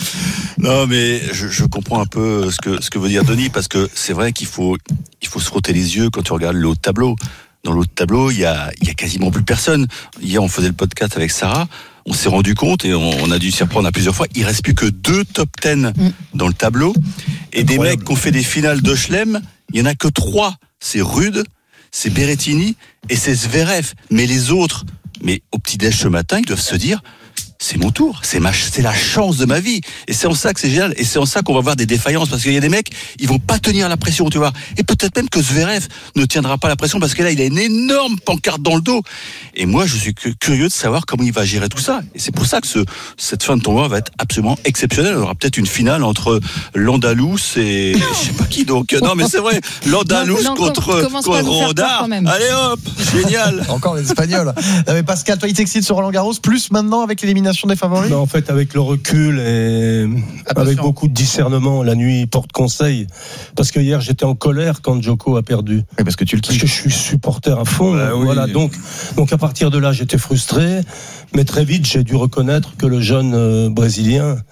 Non, mais je, je comprends un peu ce que ce que veut dire Denis, parce que c'est vrai qu'il faut il faut se frotter les yeux quand tu regardes le haut de tableau. Dans le haut de tableau, il y a il y a quasiment plus personne. Hier, on faisait le podcast avec Sarah. On s'est rendu compte et on, on a dû s'y reprendre à plusieurs fois. Il reste plus que deux top dix mm. dans le tableau. Et des mecs qui ont fait des finales de Chelem, il y en a que trois. C'est Rude, c'est Berrettini et c'est Zverev. Mais les autres, mais au petit-déj ce matin, ils doivent se dire, c'est mon tour, c'est ma, c'est la chance de ma vie. Et c'est en ça que c'est génial. Et c'est en ça qu'on va voir des défaillances, parce qu'il y a des mecs, ils vont pas tenir la pression, tu vois. Et peut-être même que Zverev ne tiendra pas la pression, parce que là, il a une énorme pancarte dans le dos. Et moi, je suis curieux de savoir comment il va gérer tout ça. Et c'est pour ça que ce, cette fin de tournoi va être absolument exceptionnelle. On aura peut-être une finale entre l'Andalous et je sais pas qui. Donc non, mais c'est vrai, l'Andalous non, non, contre contre Rodard. Allez hop, génial. Encore les Espagnols. Non, mais Pascal, toi, il t'excite sur Roland Garros, plus maintenant avec l'élimination des favoris? Non, en fait, avec le recul et Attention. avec beaucoup de discernement, la nuit porte conseil. Parce que hier, j'étais en colère quand Djoko a perdu. Oui, parce que tu le kiffes. Parce que je suis supporter à fond. Bah, oui. Voilà, donc, donc à partir de là, j'étais frustré. Mais très vite, j'ai dû reconnaître que le jeune euh, Brésilien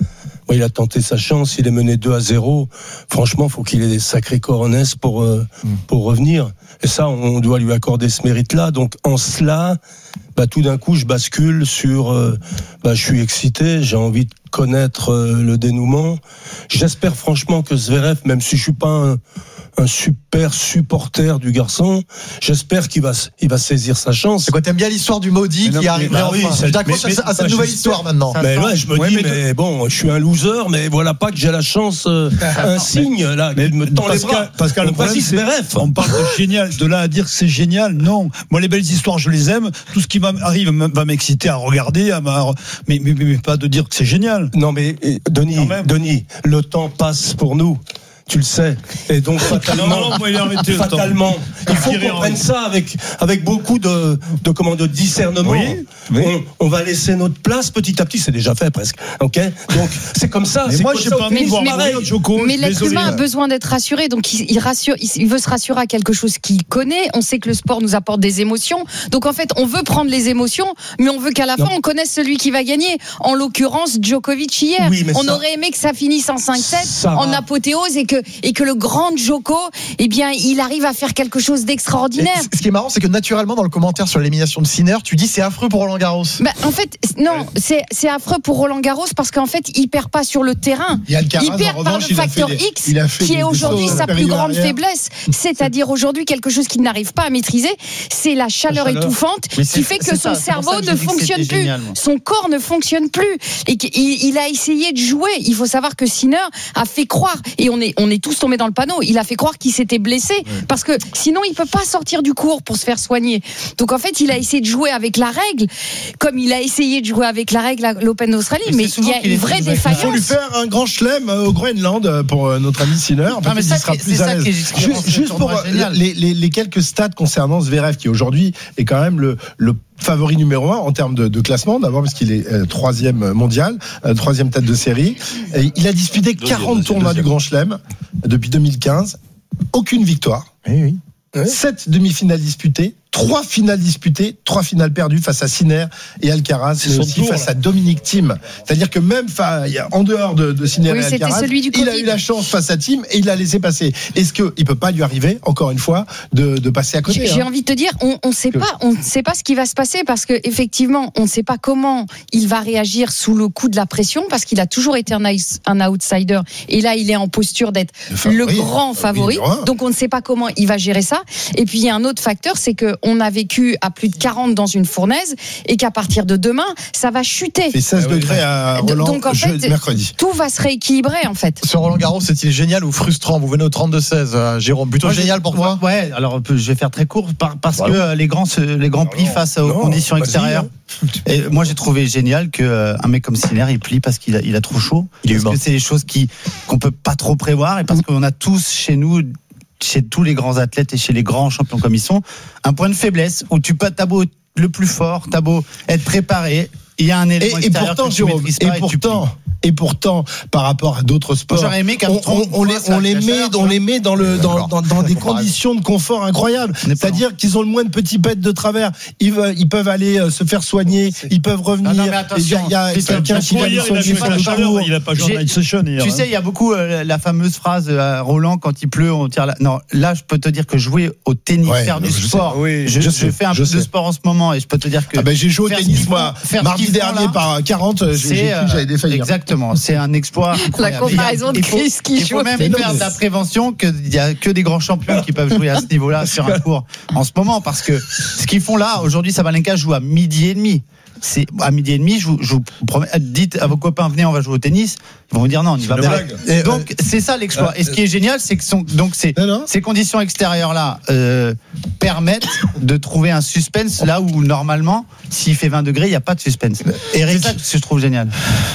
Bon, il a tenté sa chance, il est mené deux à zéro. Franchement, faut qu'il ait des sacrés coronets pour euh, mm. pour revenir. Et ça, on doit lui accorder ce mérite-là. Donc en cela, bah tout d'un coup, je bascule sur. Euh, bah, je suis excité, j'ai envie de connaître euh, le dénouement. J'espère franchement que Zverev, même si je suis pas un, un super supporter du garçon, j'espère qu'il va il va saisir sa chance. C'est quoi, t'aimes bien l'histoire du maudit qui arrive bah, oui, enfin. Je t'accroche à, à cette nouvelle histoire maintenant. Mais ouais, je me ouais, dis, mais, mais bon, je suis un loser, mais voilà pas que j'ai la chance, euh, un signe là, mais, qui me tend les bras. Parce que le problème, c'est on parle de génial, de là à dire que c'est génial, non. Moi, les belles histoires, je les aime. Tout ce qui arrive va m'exciter à regarder, à mais, mais, mais pas de dire que c'est génial. Non, mais Denis, Denis, le temps passe pour nous. Tu le sais. Et donc, fatalement, non, non, moi, il, arrêté, fatalement il faut qu'on prenne ça avec, avec beaucoup de, de, comment, de discernement. Oui, oui. On, on va laisser notre place petit à petit. C'est déjà fait presque. Ok. Donc, c'est comme ça. Mais c'est moi, j'ai pas envie de voir pareil. Joko. Mais l'être humain a besoin d'être rassuré. Donc, il, il, rassure, il, il veut se rassurer à quelque chose qu'il connaît. On sait que le sport nous apporte des émotions. Donc, en fait, on veut prendre les émotions, mais on veut qu'à la non. fin, on connaisse celui qui va gagner. En l'occurrence, Djokovic hier. Oui, on ça, aurait aimé que ça finisse en cinq sept, en apothéose, et que, et que le grand Djoko, eh bien, il arrive à faire quelque chose d'extraordinaire. Et ce qui est marrant, c'est que naturellement, dans le commentaire sur l'élimination de Sinner, tu dis c'est affreux pour Roland Garros. Bah, en fait, non, c'est, c'est affreux pour Roland Garros parce qu'en fait, il perd pas sur le terrain. Il, il perd par revanche, le facteur des, X, qui est aujourd'hui sa plus grande arrière. faiblesse. C'est-à-dire aujourd'hui quelque chose qu'il n'arrive pas à maîtriser, c'est la chaleur, la chaleur. étouffante qui fait que son ça, cerveau ne fonctionne plus, génial, son corps ne fonctionne plus, et qu'il il a essayé de jouer. Il faut savoir que Sinner a fait croire, et on est, on est tous tombés dans le panneau. Il a fait croire qu'il s'était blessé ouais. parce que sinon il peut pas sortir du court pour se faire soigner. Donc en fait, il a essayé de jouer avec la règle, comme il a essayé de jouer avec la règle à l'Open d'Australie, mais, mais il y a une vraie défaillance. Il faut lui faire un grand chelem au Groenland pour notre ami Sinner. Non, mais ça, sera plus c'est à l'aise. Ça juste, juste pour les, les, les quelques stats concernant Zverev, qui aujourd'hui est quand même le, le favori numéro un en termes de, de classement, d'abord parce qu'il est euh, troisième mondial, euh, troisième tête de série. Et il a disputé quarante tournois du Grand Chelem depuis deux mille quinze, aucune victoire. Oui, oui. Sept demi-finales disputées, trois finales disputées, trois finales perdues face à Sinner et Alcaraz, mais aussi tour, face là. à Dominic Thiem. C'est-à-dire que même en dehors de, de Sinner oui, et Alcaraz, il a eu la chance face à Thiem et il l'a laissé passer. Est-ce qu'il ne peut pas lui arriver, encore une fois, de, de passer à côté? J'ai hein. envie de te dire, on ne sait pas, on ne sait pas ce qui va se passer parce que effectivement, on ne sait pas comment il va réagir sous le coup de la pression parce qu'il a toujours été un, un outsider et là, il est en posture d'être le, favori, le grand favori. Donc, on ne sait pas comment il va gérer ça. Et puis, il y a un autre facteur, c'est qu'on a vécu à plus de quarante dans une fournaise et qu'à partir de demain, ça va chuter. Il fait seize degrés à Roland. Donc, en fait, mercredi. Tout va se rééquilibrer, en fait. Ce Roland Garros, c'est-il génial ou frustrant? Vous venez au trente-deux seize, euh, Jérôme. Plutôt moi, génial pour toi? Ouais, alors je vais faire très court parce voilà. que les grands, les grands plient face aux non, conditions extérieures. Et moi, j'ai trouvé génial qu'un mec comme Sinner, il plie parce qu'il a, il a trop chaud. Il est parce humain. Que c'est des choses qui, qu'on peut pas trop prévoir et parce qu'on a tous chez nous, chez tous les grands athlètes et chez les grands champions comme ils sont, un point de faiblesse où tu peux, t'as beau être le plus fort, t'as beau être préparé, il y a un élément et, et pourtant, que tu Jérôme, et, et pourtant, et pourtant, par rapport à d'autres sports, j'aurais aimé on, on, on, les, on les met, on les met dans le, dans, dans, dans des conditions de confort incroyables. C'est-à-dire qu'ils ont le moins de petits pets de travers. Ils, ils peuvent aller se faire soigner, ils peuvent revenir. Non, non, mais attention, il y a quelqu'un qui va les soigner sur le parcours. Il a pas joué en night session hier. Tu sais, il y a beaucoup euh, la fameuse phrase à Roland quand il pleut, on tire la. Non, là, je peux te dire que jouer au tennis, ouais, faire du sport. Sais, oui, je, je, je fais un peu de sport en ce moment et je peux te dire que. Ah ben j'ai joué au tennis moi mardi dernier par quarante. J'avais défailli. Exactement, c'est un la comparaison de Chris qui joue. Il faut même faire de la prévention qu'il n'y a que des grands champions qui peuvent jouer à ce niveau-là sur un court en ce moment parce que ce qu'ils font là, aujourd'hui, Sabalenka joue à midi et demi. C'est à midi et demi, je vous, je vous promets, dites à vos copains, venez, on va jouer au tennis. Ils vont vous dire non, on y va pas. Donc, c'est ça l'exploit. Et ce qui est génial, c'est que son, donc ces, ces conditions extérieures-là euh, permettent de trouver un suspense là où normalement, s'il fait vingt degrés, il n'y a pas de suspense. Eric, c'est ça que je trouve génial.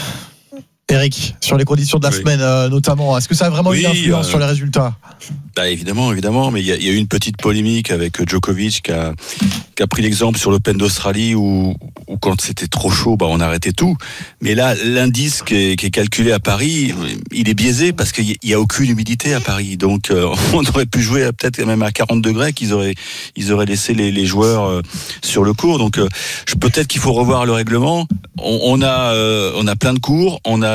Eric, sur les conditions de la oui. semaine euh, notamment, est-ce que ça a vraiment oui, une influence euh, sur les résultats? Bah évidemment, évidemment, mais il y, y a eu une petite polémique avec Djokovic qui a, qui a pris l'exemple sur l'Open d'Australie où, où quand c'était trop chaud, bah on arrêtait tout. Mais là, l'indice qui est, qui est calculé à Paris, il est biaisé parce qu'il y a aucune humidité à Paris. Donc euh, on aurait pu jouer peut-être même à quarante degrés, qu'ils auraient, ils auraient laissé les, les joueurs euh, sur le court. Donc euh, peut-être qu'il faut revoir le règlement. On, on a, euh, on a plein de cours, on a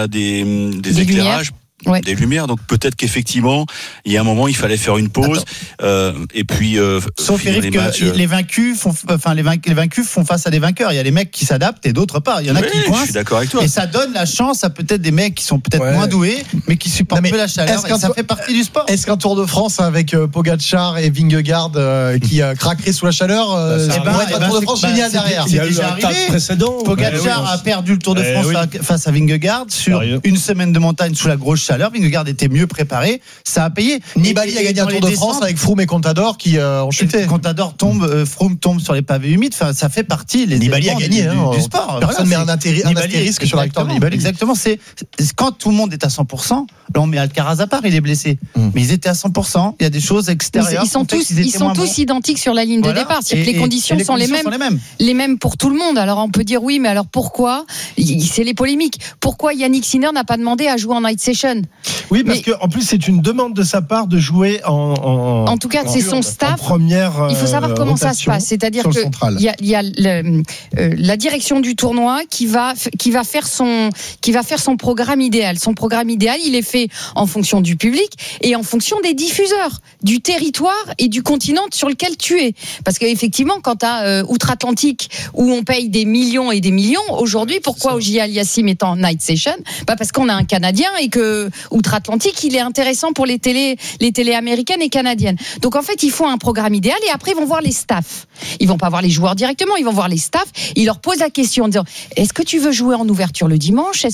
des, des, des éclairages. Lumières. Ouais. Des lumières, donc peut-être qu'effectivement, il y a un moment, il fallait faire une pause, euh, et puis euh, sauf Eric les que matchs. les vaincus font, enfin les vaincus, les vaincus font face à des vainqueurs. Il y a les mecs qui s'adaptent et d'autres pas. Il y en a oui, qui coincent. Je suis d'accord avec toi. Et ça donne la chance à peut-être des mecs qui sont peut-être ouais. moins doués, mais qui supportent peu la chaleur. Et ça fait partie du sport. Est-ce qu'un Tour de France avec euh, Pogacar et Vingegaard euh, qui euh, craqueraient sous la chaleur, euh, bah, ça pourrait être un Tour de France bah, génial derrière. C'est déjà arrivé. Précédent. Pogacar a perdu le Tour de France face à Vingegaard sur une semaine de montagne sous la grosse chaleur. Vingegaard était mieux préparé, ça a payé. Nibali a gagné un Tour de France avec Froome et Contador qui euh, ont chuté. Contador tombe, euh, Froome tombe sur les pavés humides. Enfin, ça fait partie. Les Nibali a gagné du, hein, du sport. Personne voilà, met un, intéri- un astérisque sur la victoire de Nibali. Exactement. C'est quand tout le monde est à cent pour cent. Là, on met Alcaraz à part, il est blessé. Mm. Mais ils étaient à cent pour cent. Il y a des choses extérieures. Ils sont tous, ils sont tous bons. identiques sur la ligne voilà. de départ. C'est et, que les conditions, et les sont, conditions les mêmes, sont les mêmes. Les mêmes pour tout le monde. Alors on peut dire oui, mais alors pourquoi? C'est les polémiques. Pourquoi Yannick Sinner n'a pas demandé à jouer en night session? Oui, parce que en plus c'est une demande de sa part de jouer en. En, en tout cas, c'est son staff. Première. Il faut savoir comment ça se passe. C'est-à-dire que il y a, y a le, euh, la direction du tournoi qui va qui va faire son qui va faire son programme idéal. Son programme idéal, il est fait en fonction du public et en fonction des diffuseurs, du territoire et du continent sur lequel tu es. Parce qu'effectivement, quand tu as euh, outre-Atlantique où on paye des millions et des millions, aujourd'hui, pourquoi Ogier Aliassime est en night session? Bah parce qu'on a un Canadien et que outre-Atlantique, il est intéressant pour les télés, les télés américaines et canadiennes. Donc en fait, ils font un programme idéal et après ils vont voir les staffs. Ils vont pas voir les joueurs directement, ils vont voir les staffs. Ils leur posent la question en disant: est-ce que tu veux jouer en ouverture le dimanche? Est-ce